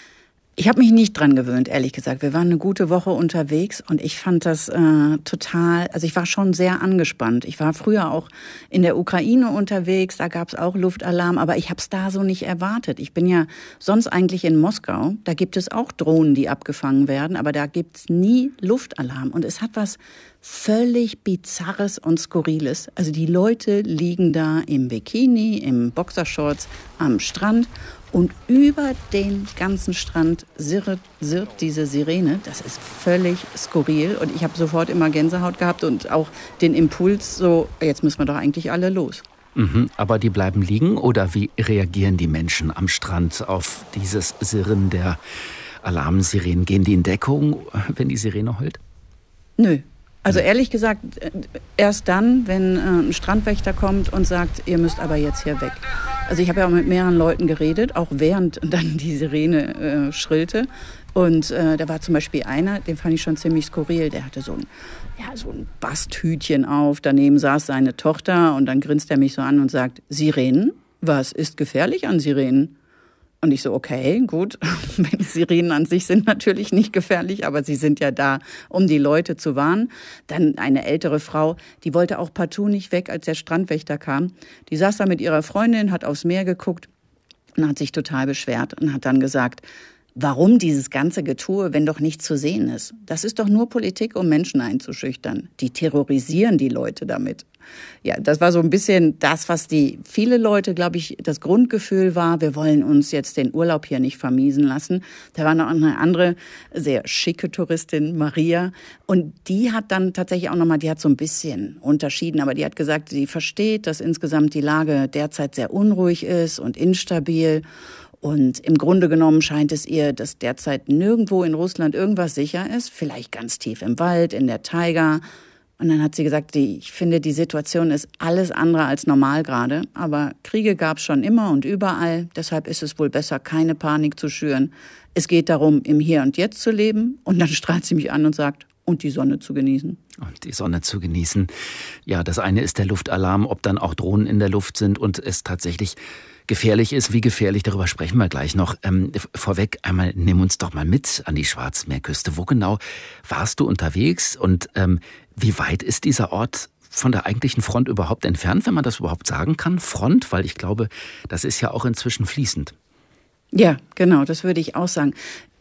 Ich habe mich nicht dran gewöhnt, ehrlich gesagt. Wir waren eine gute Woche unterwegs und ich fand das äh, total, also ich war schon sehr angespannt. Ich war früher auch in der Ukraine unterwegs, da gab es auch Luftalarm, aber ich habe es da so nicht erwartet. Ich bin ja sonst eigentlich in Moskau, da gibt es auch Drohnen, die abgefangen werden, aber da gibt es nie Luftalarm. Und es hat was völlig Bizarres und Skurriles. Also die Leute liegen da im Bikini, im Boxershorts am Strand. Und über den ganzen Strand sirrt, sirrt diese Sirene. Das ist völlig skurril. Und ich habe sofort immer Gänsehaut gehabt und auch den Impuls, so, jetzt müssen wir doch eigentlich alle los. Mhm, aber die bleiben liegen? Oder wie reagieren die Menschen am Strand auf dieses Sirren der Alarmsirenen? Gehen die in Deckung, wenn die Sirene heult? Nö. Also ehrlich gesagt, erst dann, wenn äh, ein Strandwächter kommt und sagt, ihr müsst aber jetzt hier weg. Also ich habe ja auch mit mehreren Leuten geredet, auch während dann die Sirene äh, schrillte. Und äh, da war zum Beispiel einer, den fand ich schon ziemlich skurril, der hatte so ein, ja, so ein Basthütchen auf, daneben saß seine Tochter und dann grinst er mich so an und sagt, Sirenen? Was ist gefährlich an Sirenen? Und ich so, okay, gut, die Sirenen an sich sind natürlich nicht gefährlich, aber sie sind ja da, um die Leute zu warnen. Dann eine ältere Frau, die wollte auch partout nicht weg, als der Strandwächter kam. Die saß da mit ihrer Freundin, hat aufs Meer geguckt und hat sich total beschwert und hat dann gesagt, warum dieses ganze Getue, wenn doch nichts zu sehen ist? Das ist doch nur Politik, um Menschen einzuschüchtern. Die terrorisieren die Leute damit. Ja, das war so ein bisschen das, was die viele Leute, glaube ich, das Grundgefühl war, wir wollen uns jetzt den Urlaub hier nicht vermiesen lassen. Da war noch eine andere sehr schicke Touristin, Maria, und die hat dann tatsächlich auch nochmal, die hat so ein bisschen unterschieden, aber die hat gesagt, sie versteht, dass insgesamt die Lage derzeit sehr unruhig ist und instabil. Und im Grunde genommen scheint es ihr, dass derzeit nirgendwo in Russland irgendwas sicher ist, vielleicht ganz tief im Wald, in der Taiga. Und dann hat sie gesagt, die, ich finde, die Situation ist alles andere als normal gerade. Aber Kriege gab es schon immer und überall. Deshalb ist es wohl besser, keine Panik zu schüren. Es geht darum, im Hier und Jetzt zu leben. Und dann strahlt sie mich an und sagt, und die Sonne zu genießen. Und die Sonne zu genießen. Ja, das eine ist der Luftalarm, ob dann auch Drohnen in der Luft sind und es tatsächlich gefährlich ist. Wie gefährlich, darüber sprechen wir gleich noch. Ähm, vorweg einmal, nimm uns doch mal mit an die Schwarzmeerküste. Wo genau warst du unterwegs und ähm, wie weit ist dieser Ort von der eigentlichen Front überhaupt entfernt, wenn man das überhaupt sagen kann? Front, weil ich glaube, das ist ja auch inzwischen fließend. Ja, genau, das würde ich auch sagen.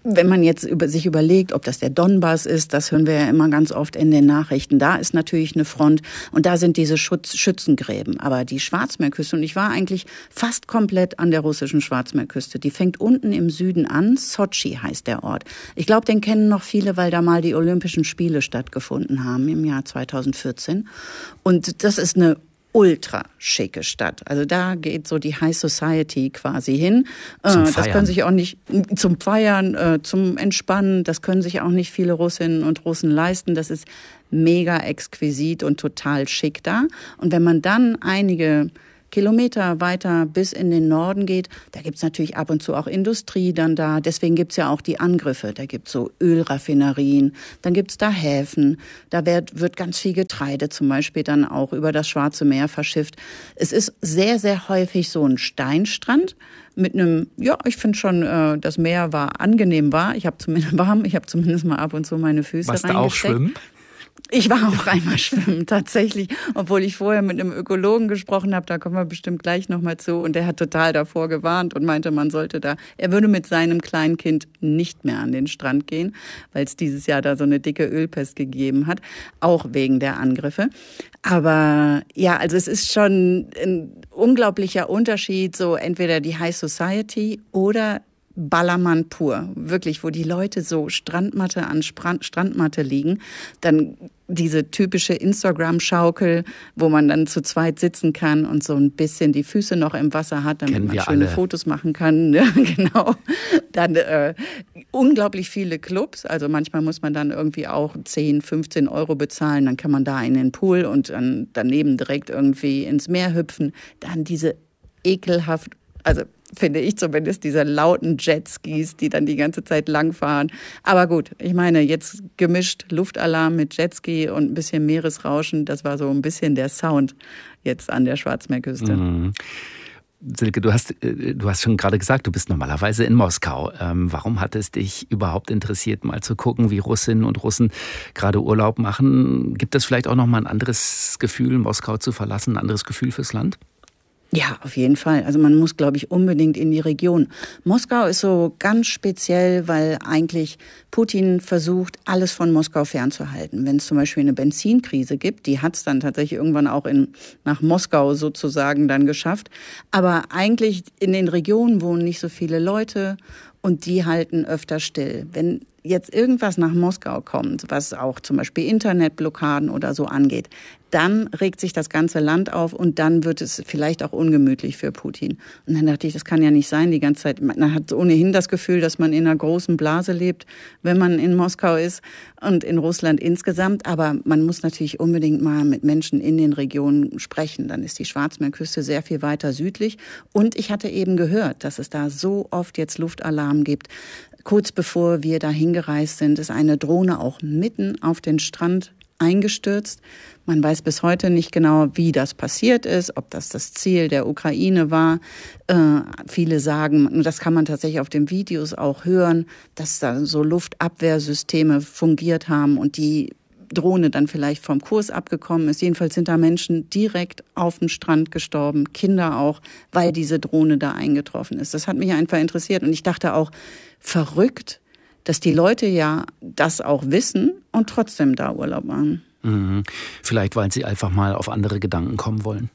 wenn man jetzt über, sich überlegt, ob das der Donbass ist, das hören wir ja immer ganz oft in den Nachrichten, da ist natürlich eine Front und da sind diese Schutz, Schützengräben. Aber die Schwarzmeerküste, und ich war eigentlich fast komplett an der russischen Schwarzmeerküste, die fängt unten im Süden an, Sotschi heißt der Ort. Ich glaube, den kennen noch viele, weil da mal die Olympischen Spiele stattgefunden haben im Jahr zweitausendvierzehn. Und das ist eine ultra schicke Stadt. Also da geht so die High Society quasi hin. Zum das Feiern. können sich auch nicht zum Feiern, äh, zum Entspannen, das können sich auch nicht viele Russinnen und Russen leisten. Das ist mega exquisit und total schick da. Und wenn man dann einige Kilometer weiter bis in den Norden geht, da gibt's natürlich ab und zu auch Industrie dann da. Deswegen gibt's ja auch die Angriffe. Da gibt's so Ölraffinerien, dann gibt's da Häfen. Da wird, wird ganz viel Getreide zum Beispiel dann auch über das Schwarze Meer verschifft. Es ist sehr, sehr häufig so ein Steinstrand mit einem, ja, ich finde schon, äh, das Meer war angenehm warm. Ich habe zumindest warm, ich habe zumindest mal ab und zu meine Füße Warst reingesteckt. du auch schwimmen? Ich war auch einmal schwimmen, tatsächlich, obwohl ich vorher mit einem Ökologen gesprochen habe, da kommen wir bestimmt gleich nochmal zu, und der hat total davor gewarnt und meinte, man sollte da, er würde mit seinem kleinen Kind nicht mehr an den Strand gehen, weil es dieses Jahr da so eine dicke Ölpest gegeben hat, auch wegen der Angriffe. Aber ja, also es ist schon ein unglaublicher Unterschied, so entweder die High Society oder Ballermann pur, wirklich, wo die Leute so Strandmatte an Strandmatte liegen, dann diese typische Instagram-Schaukel, wo man dann zu zweit sitzen kann und so ein bisschen die Füße noch im Wasser hat, damit Kennen man wir schöne alle. Fotos machen kann. Ne? Genau. Dann äh, unglaublich viele Clubs, also manchmal muss man dann irgendwie auch zehn, fünfzehn Euro bezahlen, dann kann man da in den Pool und dann daneben direkt irgendwie ins Meer hüpfen. Dann diese ekelhaft, also finde ich zumindest, diese lauten Jetskis, die dann die ganze Zeit langfahren. Aber gut, ich meine, jetzt gemischt Luftalarm mit Jetski und ein bisschen Meeresrauschen, das war so ein bisschen der Sound jetzt an der Schwarzmeerküste. Mhm. Silke, du hast, du hast schon gerade gesagt, du bist normalerweise in Moskau. Ähm, warum hat es dich überhaupt interessiert, mal zu gucken, wie Russinnen und Russen gerade Urlaub machen? Gibt es vielleicht auch noch mal ein anderes Gefühl, Moskau zu verlassen, ein anderes Gefühl fürs Land? Ja, auf jeden Fall. Also man muss, glaube ich, unbedingt in die Region. Moskau ist so ganz speziell, weil eigentlich Putin versucht, alles von Moskau fernzuhalten. Wenn es zum Beispiel eine Benzinkrise gibt, die hat es dann tatsächlich irgendwann auch in, nach Moskau sozusagen dann geschafft. Aber eigentlich in den Regionen wohnen nicht so viele Leute und die halten öfter still. Wenn jetzt irgendwas nach Moskau kommt, was auch zum Beispiel Internetblockaden oder so angeht, dann regt sich das ganze Land auf und dann wird es vielleicht auch ungemütlich für Putin. Und dann dachte ich, das kann ja nicht sein die ganze Zeit. Man hat ohnehin das Gefühl, dass man in einer großen Blase lebt, wenn man in Moskau ist und in Russland insgesamt. Aber man muss natürlich unbedingt mal mit Menschen in den Regionen sprechen. Dann ist die Schwarzmeerküste sehr viel weiter südlich. Und ich hatte eben gehört, dass es da so oft jetzt Luftalarm gibt. Kurz bevor wir da hingereist sind, ist eine Drohne auch mitten auf den Strand eingestürzt. Man weiß bis heute nicht genau, wie das passiert ist, ob das das Ziel der Ukraine war. Äh, viele sagen, und das kann man tatsächlich auf den Videos auch hören, dass da so Luftabwehrsysteme fungiert haben und die Drohne dann vielleicht vom Kurs abgekommen ist. Jedenfalls sind da Menschen direkt auf dem Strand gestorben, Kinder auch, weil diese Drohne da eingetroffen ist. Das hat mich einfach interessiert und ich dachte auch, verrückt, dass die Leute ja das auch wissen und trotzdem da Urlaub machen. Mhm. Vielleicht, weil sie einfach mal auf andere Gedanken kommen wollen.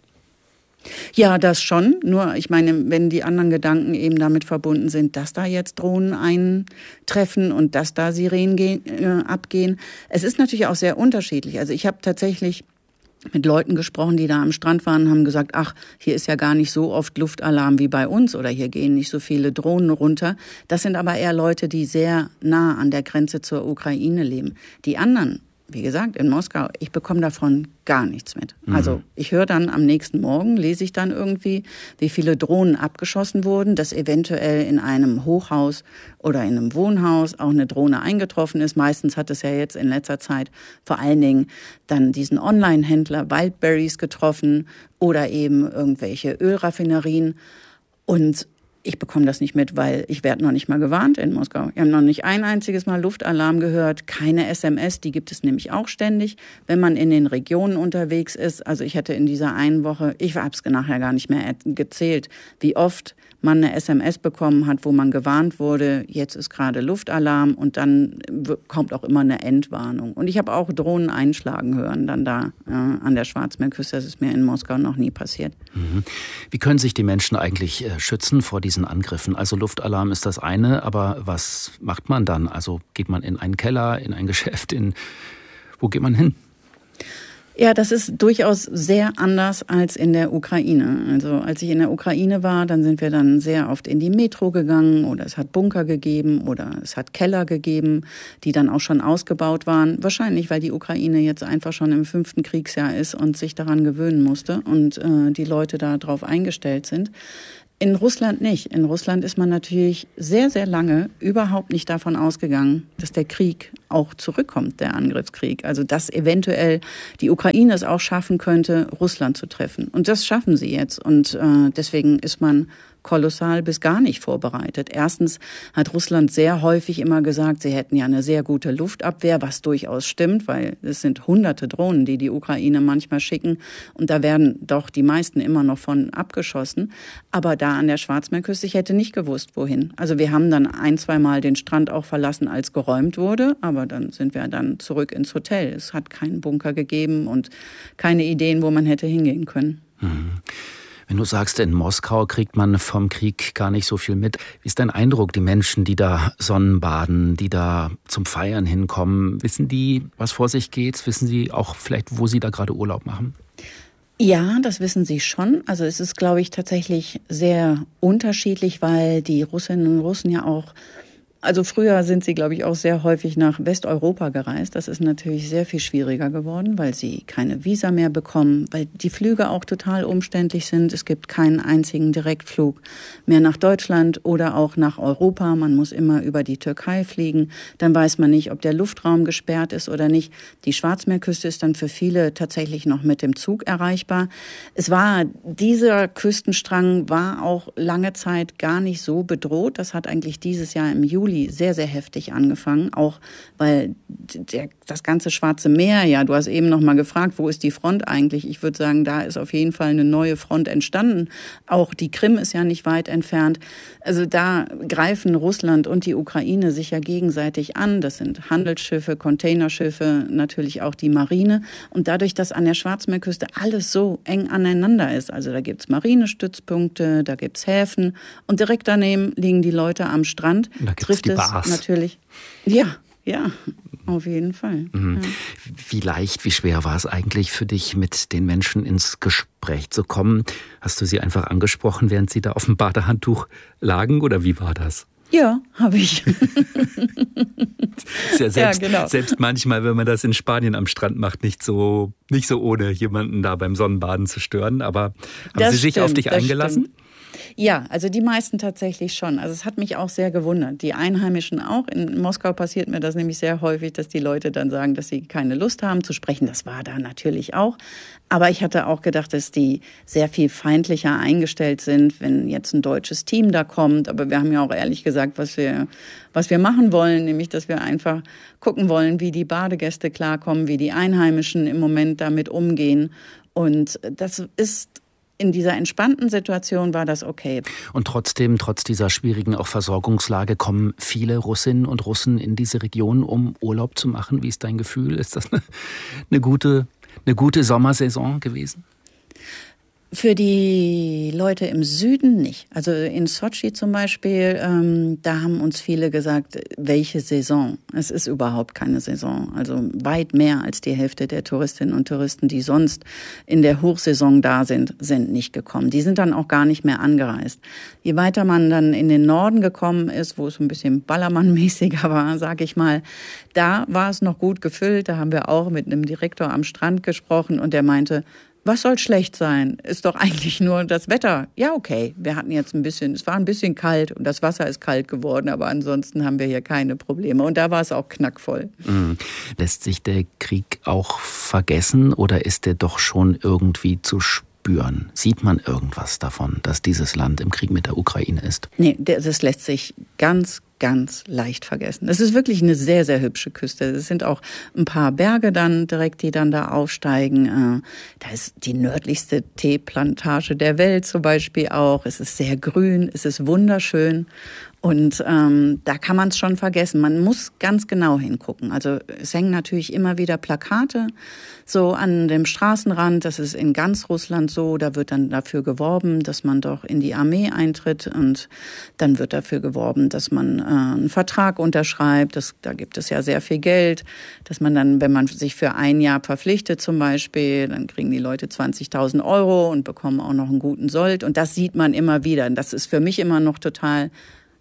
Ja, das schon. Nur, ich meine, wenn die anderen Gedanken eben damit verbunden sind, dass da jetzt Drohnen eintreffen und dass da Sirenen gehen, äh, abgehen. Es ist natürlich auch sehr unterschiedlich. Also ich habe tatsächlich mit Leuten gesprochen, die da am Strand waren, haben gesagt, ach, hier ist ja gar nicht so oft Luftalarm wie bei uns oder hier gehen nicht so viele Drohnen runter. Das sind aber eher Leute, die sehr nah an der Grenze zur Ukraine leben. Die anderen, wie gesagt, in Moskau, ich bekomme davon gar nichts mit. Mhm. Also ich höre dann am nächsten Morgen, lese ich dann irgendwie, wie viele Drohnen abgeschossen wurden, dass eventuell in einem Hochhaus oder in einem Wohnhaus auch eine Drohne eingetroffen ist. Meistens hat es ja jetzt in letzter Zeit vor allen Dingen dann diesen Online-Händler Wildberries getroffen oder eben irgendwelche Ölraffinerien. Und Ich bekomme das nicht mit, weil ich werde noch nicht mal gewarnt in Moskau. Wir haben noch nicht ein einziges Mal Luftalarm gehört, keine S M S, die gibt es nämlich auch ständig, wenn man in den Regionen unterwegs ist. Also ich hatte in dieser einen Woche, ich habe es nachher gar nicht mehr gezählt, wie oft man eine S M S bekommen hat, wo man gewarnt wurde, jetzt ist gerade Luftalarm und dann kommt auch immer eine Endwarnung. Und ich habe auch Drohnen einschlagen hören, dann da äh, an der Schwarzmeerküste. Das ist mir in Moskau noch nie passiert. Mhm. Wie können sich die Menschen eigentlich äh, schützen vor diesen Angriffen? Also Luftalarm ist das eine, aber was macht man dann? Also geht man in einen Keller, in ein Geschäft, in wo geht man hin? Ja, das ist durchaus sehr anders als in der Ukraine. Also als ich in der Ukraine war, dann sind wir dann sehr oft in die Metro gegangen oder es hat Bunker gegeben oder es hat Keller gegeben, die dann auch schon ausgebaut waren. Wahrscheinlich, weil die Ukraine jetzt einfach schon im fünften Kriegsjahr ist und sich daran gewöhnen musste und äh, die Leute da drauf eingestellt sind. In Russland nicht. In Russland ist man natürlich sehr, sehr lange überhaupt nicht davon ausgegangen, dass der Krieg auch zurückkommt, der Angriffskrieg. Also dass eventuell die Ukraine es auch schaffen könnte, Russland zu treffen. Und das schaffen sie jetzt. Und äh, deswegen ist man kolossal bis gar nicht vorbereitet. Erstens hat Russland sehr häufig immer gesagt, sie hätten ja eine sehr gute Luftabwehr, was durchaus stimmt, weil es sind hunderte Drohnen, die die Ukraine manchmal schicken und da werden doch die meisten immer noch von abgeschossen. Aber da an der Schwarzmeerküste, ich hätte nicht gewusst, wohin. Also wir haben dann ein, zwei Mal den Strand auch verlassen, als geräumt wurde, aber dann sind wir dann zurück ins Hotel. Es hat keinen Bunker gegeben und keine Ideen, wo man hätte hingehen können. Mhm. Wenn du sagst, in Moskau kriegt man vom Krieg gar nicht so viel mit. Wie ist dein Eindruck, die Menschen, die da Sonnenbaden, die da zum Feiern hinkommen, wissen die, was vor sich geht? Wissen sie auch vielleicht, wo sie da gerade Urlaub machen? Ja, das wissen sie schon. Also es ist, glaube ich, tatsächlich sehr unterschiedlich, weil die Russinnen und Russen ja auch, also früher sind sie, glaube ich, auch sehr häufig nach Westeuropa gereist. Das ist natürlich sehr viel schwieriger geworden, weil sie keine Visa mehr bekommen, weil die Flüge auch total umständlich sind. Es gibt keinen einzigen Direktflug mehr nach Deutschland oder auch nach Europa. Man muss immer über die Türkei fliegen. Dann weiß man nicht, ob der Luftraum gesperrt ist oder nicht. Die Schwarzmeerküste ist dann für viele tatsächlich noch mit dem Zug erreichbar. Es war, dieser Küstenstrang war auch lange Zeit gar nicht so bedroht. Das hat eigentlich dieses Jahr im Juli sehr, sehr heftig angefangen, auch weil der, das ganze Schwarze Meer, ja, du hast eben noch mal gefragt, wo ist die Front eigentlich? Ich würde sagen, da ist auf jeden Fall eine neue Front entstanden. Auch die Krim ist ja nicht weit entfernt. Also da greifen Russland und die Ukraine sich ja gegenseitig an. Das sind Handelsschiffe, Containerschiffe, natürlich auch die Marine. Und dadurch, dass an der Schwarzmeerküste alles so eng aneinander ist, also da gibt's Marinestützpunkte, da gibt's Häfen und direkt daneben liegen die Leute am Strand. Da gibt's die Bars. Natürlich. Ja, ja, auf jeden Fall. Mhm. Ja. Wie leicht, wie schwer war es eigentlich für dich, mit den Menschen ins Gespräch zu kommen? Hast du sie einfach angesprochen, während sie da auf dem Badehandtuch lagen, oder wie war das? Ja, habe ich. Ist ja selbst, ja, genau. selbst manchmal, wenn man das in Spanien am Strand macht, nicht so, nicht so ohne jemanden da beim Sonnenbaden zu stören. Aber haben das sie sich stimmt, auf dich eingelassen? Stimmt. Ja, also die meisten tatsächlich schon. Also es hat mich auch sehr gewundert. Die Einheimischen auch. In Moskau passiert mir das nämlich sehr häufig, dass die Leute dann sagen, dass sie keine Lust haben zu sprechen. Das war da natürlich auch. Aber ich hatte auch gedacht, dass die sehr viel feindlicher eingestellt sind, wenn jetzt ein deutsches Team da kommt. Aber wir haben ja auch ehrlich gesagt, was wir, was wir machen wollen, nämlich, dass wir einfach gucken wollen, wie die Badegäste klarkommen, wie die Einheimischen im Moment damit umgehen. Und das ist in dieser entspannten Situation war das okay. Und trotzdem, trotz dieser schwierigen auch Versorgungslage, kommen viele Russinnen und Russen in diese Region, um Urlaub zu machen. Wie ist dein Gefühl? Ist das eine, eine gute, eine gute Sommersaison gewesen? Für die Leute im Süden nicht. Also in Sotschi zum Beispiel, ähm, da haben uns viele gesagt, welche Saison? Es ist überhaupt keine Saison. Also weit mehr als die Hälfte der Touristinnen und Touristen, die sonst in der Hochsaison da sind, sind nicht gekommen. Die sind dann auch gar nicht mehr angereist. Je weiter man dann in den Norden gekommen ist, wo es ein bisschen Ballermann-mäßiger war, sag ich mal, da war es noch gut gefüllt. Da haben wir auch mit einem Direktor am Strand gesprochen und der meinte, was soll schlecht sein? Ist doch eigentlich nur das Wetter. Ja, okay, wir hatten jetzt ein bisschen, es war ein bisschen kalt und das Wasser ist kalt geworden, aber ansonsten haben wir hier keine Probleme. Und da war es auch knackvoll. Mhm. Lässt sich der Krieg auch vergessen oder ist der doch schon irgendwie zu spät spüren? Sieht man irgendwas davon, dass dieses Land im Krieg mit der Ukraine ist? Nee, das lässt sich ganz, ganz leicht vergessen. Es ist wirklich eine sehr, sehr hübsche Küste. Es sind auch ein paar Berge dann direkt, die dann da aufsteigen. Da ist die nördlichste Teeplantage der Welt zum Beispiel auch. Es ist sehr grün, es ist wunderschön. Und ähm, da kann man es schon vergessen. Man muss ganz genau hingucken. Also es hängen natürlich immer wieder Plakate so an dem Straßenrand. Das ist in ganz Russland so. Da wird dann dafür geworben, dass man doch in die Armee eintritt. Und dann wird dafür geworben, dass man äh, einen Vertrag unterschreibt. Das, da gibt es ja sehr viel Geld. Dass man dann, wenn man sich für ein Jahr verpflichtet zum Beispiel, dann kriegen die Leute zwanzigtausend Euro und bekommen auch noch einen guten Sold. Und das sieht man immer wieder. Und das ist für mich immer noch total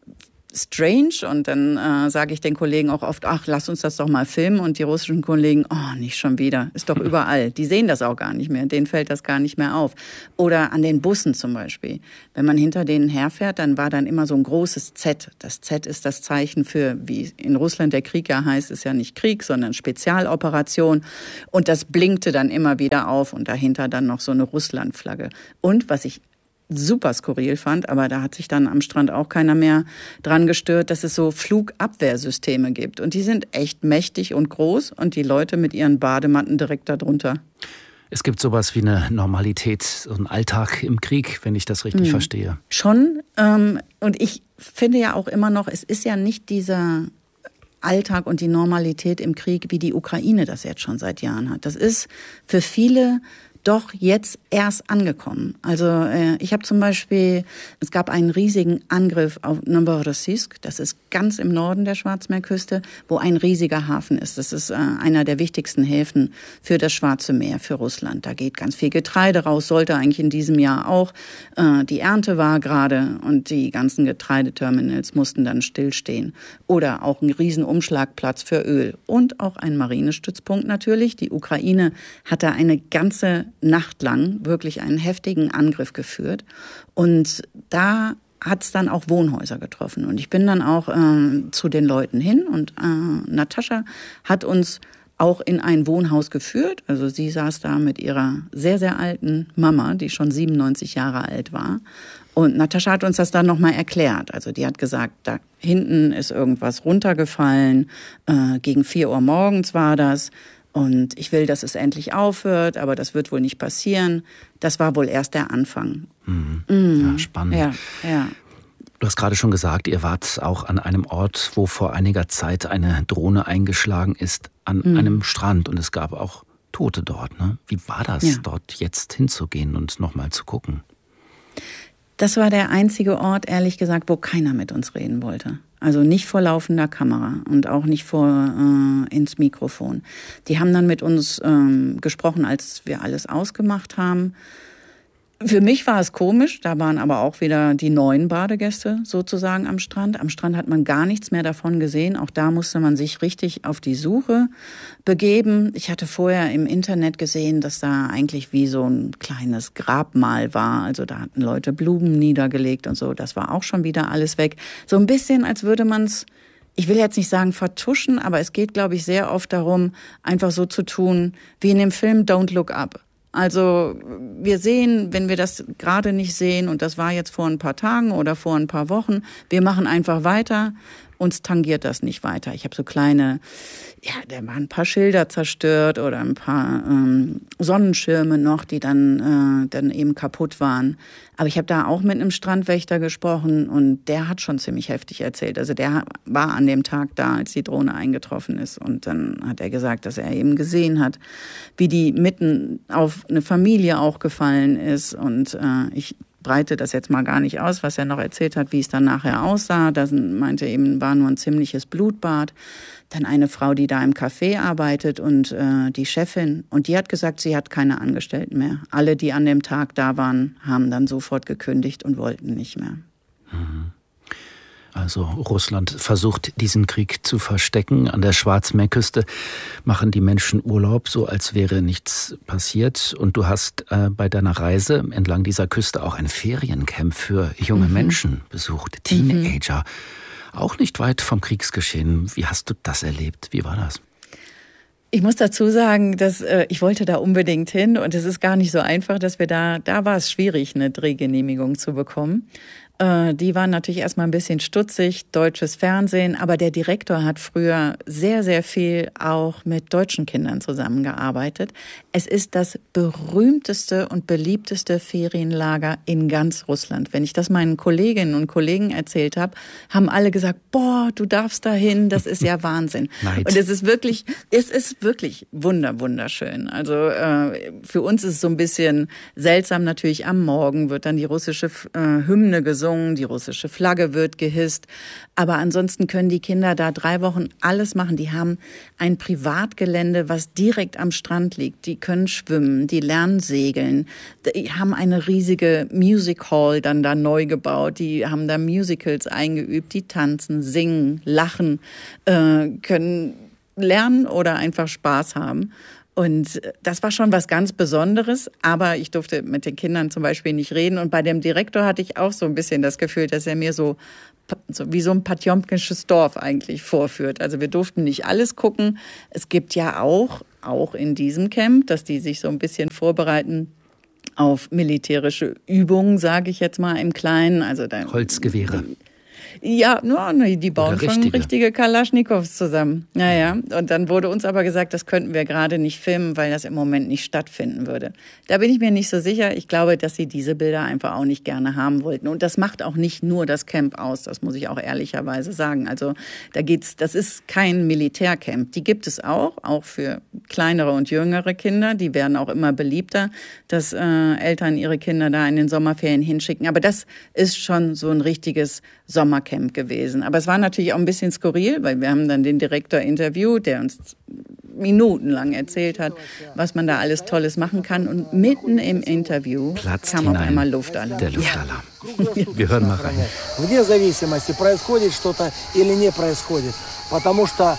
strange, und dann äh, sage ich den Kollegen auch oft, ach, lass uns das doch mal filmen, und die russischen Kollegen, oh, nicht schon wieder, ist doch überall. Die sehen das auch gar nicht mehr, denen fällt das gar nicht mehr auf. Oder an den Bussen zum Beispiel. Wenn man hinter denen herfährt, dann war dann immer so ein großes Z. Das Z ist das Zeichen für, wie in Russland der Krieg ja heißt, ist ja nicht Krieg, sondern Spezialoperation, und das blinkte dann immer wieder auf, und dahinter dann noch so eine Russlandflagge. Und was ich super skurril fand, aber da hat sich dann am Strand auch keiner mehr dran gestört, dass es so Flugabwehrsysteme gibt. Und die sind echt mächtig und groß, und die Leute mit ihren Badematten direkt darunter. Es gibt sowas wie eine Normalität, so einen Alltag im Krieg, wenn ich das richtig hm. verstehe. Schon. Ähm, und ich finde ja auch immer noch, es ist ja nicht dieser Alltag und die Normalität im Krieg, wie die Ukraine das jetzt schon seit Jahren hat. Das ist für viele doch jetzt erst angekommen. Also äh, ich habe zum Beispiel, es gab einen riesigen Angriff auf Novorossiysk, das ist ganz im Norden der Schwarzmeerküste, wo ein riesiger Hafen ist. Das ist äh, einer der wichtigsten Häfen für das Schwarze Meer, für Russland. Da geht ganz viel Getreide raus, sollte eigentlich in diesem Jahr auch. Äh, die Ernte war gerade, und die ganzen Getreideterminals mussten dann stillstehen. Oder auch ein riesen Umschlagplatz für Öl und auch ein Marinestützpunkt natürlich. Die Ukraine hat da eine ganze Nacht lang wirklich einen heftigen Angriff geführt, und da hat es dann auch Wohnhäuser getroffen. Und ich bin dann auch äh, zu den Leuten hin, und äh, Natascha hat uns auch in ein Wohnhaus geführt. Also sie saß da mit ihrer sehr, sehr alten Mama, die schon siebenundneunzig Jahre alt war. Und Natascha hat uns das dann nochmal erklärt. Also die hat gesagt, da hinten ist irgendwas runtergefallen, äh, gegen vier Uhr morgens war das. Und ich will, dass es endlich aufhört, aber das wird wohl nicht passieren. Das war wohl erst der Anfang. Mhm. Mhm. Ja, spannend. Ja, ja. Du hast gerade schon gesagt, ihr wart auch an einem Ort, wo vor einiger Zeit eine Drohne eingeschlagen ist, an mhm. einem Strand. Und es gab auch Tote dort. Ne? Wie war das, ja. dort jetzt hinzugehen und nochmal zu gucken? Das war der einzige Ort, ehrlich gesagt, wo keiner mit uns reden wollte. Also nicht vor laufender Kamera und auch nicht vor äh, ins Mikrofon. Die haben dann mit uns ähm, gesprochen, als wir alles ausgemacht haben. Für mich war es komisch, da waren aber auch wieder die neuen Badegäste sozusagen am Strand. Am Strand hat man gar nichts mehr davon gesehen. Auch da musste man sich richtig auf die Suche begeben. Ich hatte vorher im Internet gesehen, dass da eigentlich wie so ein kleines Grabmal war. Also da hatten Leute Blumen niedergelegt und so. Das war auch schon wieder alles weg. So ein bisschen, als würde man es, ich will jetzt nicht sagen vertuschen, aber es geht, glaube ich, sehr oft darum, einfach so zu tun, wie in dem Film Don't Look Up. Also wir sehen, wenn wir das gerade nicht sehen, und das war jetzt vor ein paar Tagen oder vor ein paar Wochen, wir machen einfach weiter, uns tangiert das nicht weiter. Ich habe so kleine, ja, da waren ein paar Schilder zerstört oder ein paar ähm, Sonnenschirme noch, die dann äh, dann eben kaputt waren. Aber ich habe da auch mit einem Strandwächter gesprochen, und der hat schon ziemlich heftig erzählt. Also der war an dem Tag da, als die Drohne eingetroffen ist. Und dann hat er gesagt, dass er eben gesehen hat, wie die mitten auf eine Familie auch gefallen ist. Und äh, ich breite das jetzt mal gar nicht aus, was er noch erzählt hat, wie es dann nachher aussah. Das meinte eben, war nur ein ziemliches Blutbad. Dann eine Frau, die da im Café arbeitet, und äh, die Chefin. Und die hat gesagt, sie hat keine Angestellten mehr. Alle, die an dem Tag da waren, haben dann sofort gekündigt und wollten nicht mehr. Also Russland versucht, diesen Krieg zu verstecken. An der Schwarzmeerküste machen die Menschen Urlaub, so als wäre nichts passiert. Und du hast äh, bei deiner Reise entlang dieser Küste auch ein Feriencamp für junge mhm. Menschen besucht, Teenager. Mhm. Auch nicht weit vom Kriegsgeschehen. Wie hast du das erlebt? Wie war das? Ich muss dazu sagen, dass äh, ich wollte da unbedingt hin und es ist gar nicht so einfach, dass wir da, da war es schwierig, eine Drehgenehmigung zu bekommen. Äh, die waren natürlich erstmal ein bisschen stutzig, deutsches Fernsehen, aber der Direktor hat früher sehr, sehr viel auch mit deutschen Kindern zusammengearbeitet. Es ist das berühmteste und beliebteste Ferienlager in ganz Russland. Wenn ich das meinen Kolleginnen und Kollegen erzählt habe, haben alle gesagt, boah, du darfst da hin, das ist ja Wahnsinn. Neid. Und es ist wirklich, es ist wirklich wunder, wunderschön. Also äh, für uns ist es so ein bisschen seltsam, natürlich am Morgen wird dann die russische äh, Hymne gesungen, die russische Flagge wird gehisst. Aber ansonsten können die Kinder da drei Wochen alles machen. Die haben ein Privatgelände, was direkt am Strand liegt. Die können schwimmen, die lernen segeln. Die haben eine riesige Music Hall dann da neu gebaut. Die haben da Musicals eingeübt. Die tanzen, singen, lachen, äh, können lernen oder einfach Spaß haben. Und das war schon was ganz Besonderes, aber ich durfte mit den Kindern zum Beispiel nicht reden. Und bei dem Direktor hatte ich auch so ein bisschen das Gefühl, dass er mir so, so wie so ein patjomkinsches Dorf eigentlich vorführt. Also wir durften nicht alles gucken. Es gibt ja auch, auch in diesem Camp, dass die sich so ein bisschen vorbereiten auf militärische Übungen, sage ich jetzt mal im Kleinen. Also da, Holzgewehre. Ja, no, no, die bauen Oder schon richtige. richtige Kalaschnikows zusammen. Naja, und dann wurde uns aber gesagt, das könnten wir gerade nicht filmen, weil das im Moment nicht stattfinden würde. Da bin ich mir nicht so sicher. Ich glaube, dass sie diese Bilder einfach auch nicht gerne haben wollten. Und das macht auch nicht nur das Camp aus, das muss ich auch ehrlicherweise sagen. Also da geht's, das ist kein Militärcamp. Die gibt es auch, auch für kleinere und jüngere Kinder. Die werden auch immer beliebter, dass äh, Eltern ihre Kinder da in den Sommerferien hinschicken. Aber das ist schon so ein richtiges Sommercamp gewesen. Aber es war natürlich auch ein bisschen skurril, weil wir haben dann den Direktor interviewt, der uns minutenlang erzählt hat, was man da alles Tolles machen kann. Und mitten im Interview Platzt kam hinein auf einmal Luftalarm. der Luftalarm. Wir hören mal rein. Вне зависимости, происходит что-то или не происходит. Потому что,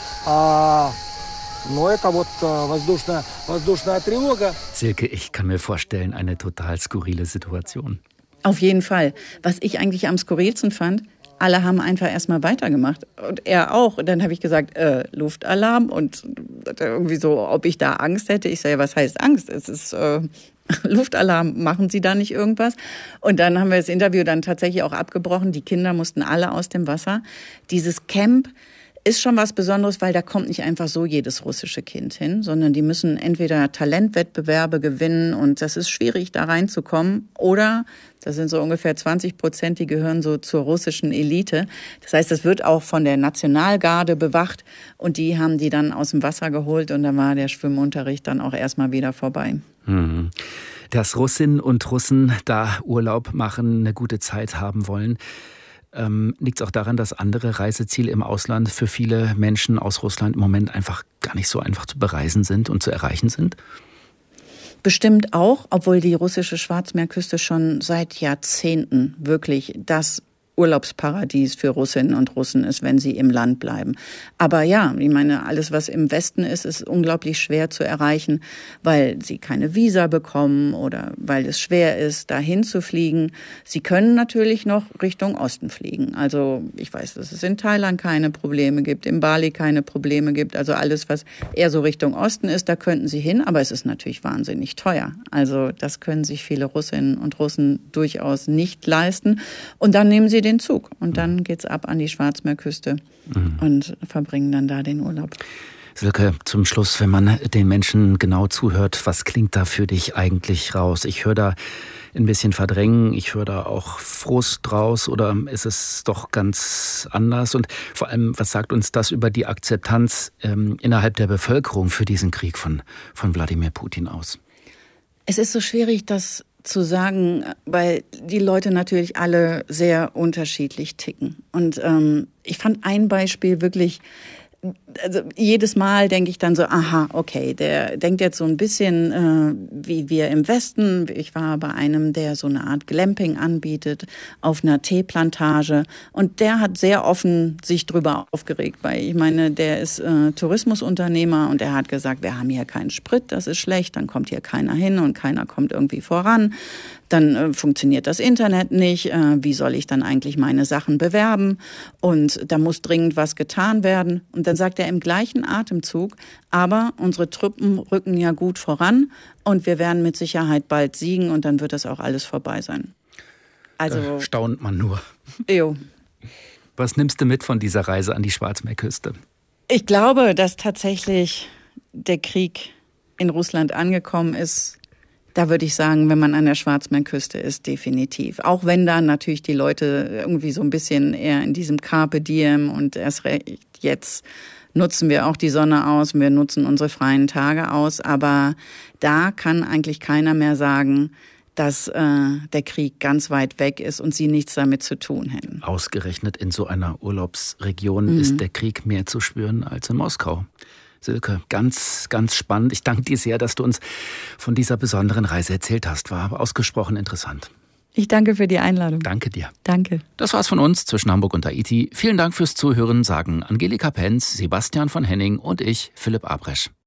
а, ну, это вот воздушная, воздушная тревога. Silke, ich kann mir vorstellen, eine total skurrile Situation. Auf jeden Fall. Was ich eigentlich am skurrilsten fand, alle haben einfach erstmal weitergemacht. Und er auch. Und dann habe ich gesagt, äh, Luftalarm. Und irgendwie so, ob ich da Angst hätte. Ich sage, was heißt Angst? Es ist äh, Luftalarm, machen Sie da nicht irgendwas? Und dann haben wir das Interview dann tatsächlich auch abgebrochen. Die Kinder mussten alle aus dem Wasser. Dieses Camp ist schon was Besonderes, weil da kommt nicht einfach so jedes russische Kind hin, sondern die müssen entweder Talentwettbewerbe gewinnen und das ist schwierig, da reinzukommen, oder das sind so ungefähr zwanzig Prozent, die gehören so zur russischen Elite. Das heißt, das wird auch von der Nationalgarde bewacht und die haben die dann aus dem Wasser geholt und dann war der Schwimmunterricht dann auch erstmal wieder vorbei. Mhm. Dass Russinnen und Russen da Urlaub machen, eine gute Zeit haben wollen, Ähm, liegt es auch daran, dass andere Reiseziele im Ausland für viele Menschen aus Russland im Moment einfach gar nicht so einfach zu bereisen sind und zu erreichen sind? Bestimmt auch, obwohl die russische Schwarzmeerküste schon seit Jahrzehnten wirklich das Urlaubsparadies für Russinnen und Russen ist, wenn sie im Land bleiben. Aber ja, ich meine, alles, was im Westen ist, ist unglaublich schwer zu erreichen, weil sie keine Visa bekommen oder weil es schwer ist, dahin zu fliegen. Sie können natürlich noch Richtung Osten fliegen. Also ich weiß, dass es in Thailand keine Probleme gibt, in Bali keine Probleme gibt. Also alles, was eher so Richtung Osten ist, da könnten sie hin. Aber es ist natürlich wahnsinnig teuer. Also das können sich viele Russinnen und Russen durchaus nicht leisten. Und dann nehmen sie den Zug und dann geht's ab an die Schwarzmeerküste mhm. und verbringen dann da den Urlaub. Silke, zum Schluss, wenn man den Menschen genau zuhört, was klingt da für dich eigentlich raus? Ich höre da ein bisschen Verdrängen, ich höre da auch Frust raus, oder ist es doch ganz anders? Und vor allem, was sagt uns das über die Akzeptanz ähm, innerhalb der Bevölkerung für diesen Krieg von, von Wladimir Putin aus? Es ist so schwierig, das zu sagen, weil die Leute natürlich alle sehr unterschiedlich ticken. Und ähm, ich fand ein Beispiel wirklich, also jedes Mal denke ich dann so, aha, okay, der denkt jetzt so ein bisschen äh, wie wir im Westen. Ich war bei einem, der so eine Art Glamping anbietet auf einer Teeplantage, und der hat sehr offen sich drüber aufgeregt, weil ich meine, der ist äh, Tourismusunternehmer und er hat gesagt, wir haben hier keinen Sprit, das ist schlecht, dann kommt hier keiner hin und keiner kommt irgendwie voran. Dann äh, funktioniert das Internet nicht. Äh, wie soll ich dann eigentlich meine Sachen bewerben? Und da muss dringend was getan werden. Und dann sagt er im gleichen Atemzug, aber unsere Truppen rücken ja gut voran und wir werden mit Sicherheit bald siegen und dann wird das auch alles vorbei sein. Also da staunt man nur. Jo. Was nimmst du mit von dieser Reise an die Schwarzmeerküste? Ich glaube, dass tatsächlich der Krieg in Russland angekommen ist. Da würde ich sagen, wenn man an der Schwarzmeerküste ist, definitiv. Auch wenn da natürlich die Leute irgendwie so ein bisschen eher in diesem Carpe Diem und erst recht jetzt nutzen wir auch die Sonne aus, wir nutzen unsere freien Tage aus. Aber da kann eigentlich keiner mehr sagen, dass äh, der Krieg ganz weit weg ist und sie nichts damit zu tun hätten. Ausgerechnet in so einer Urlaubsregion mhm. ist der Krieg mehr zu spüren als in Moskau. Silke, ganz, ganz spannend. Ich danke dir sehr, dass du uns von dieser besonderen Reise erzählt hast. War ausgesprochen interessant. Ich danke für die Einladung. Danke dir. Danke. Das war's von uns zwischen Hamburg und Tahiti. Vielen Dank fürs Zuhören, sagen Angelika Penz, Sebastian von Henning und ich, Philipp Abresch.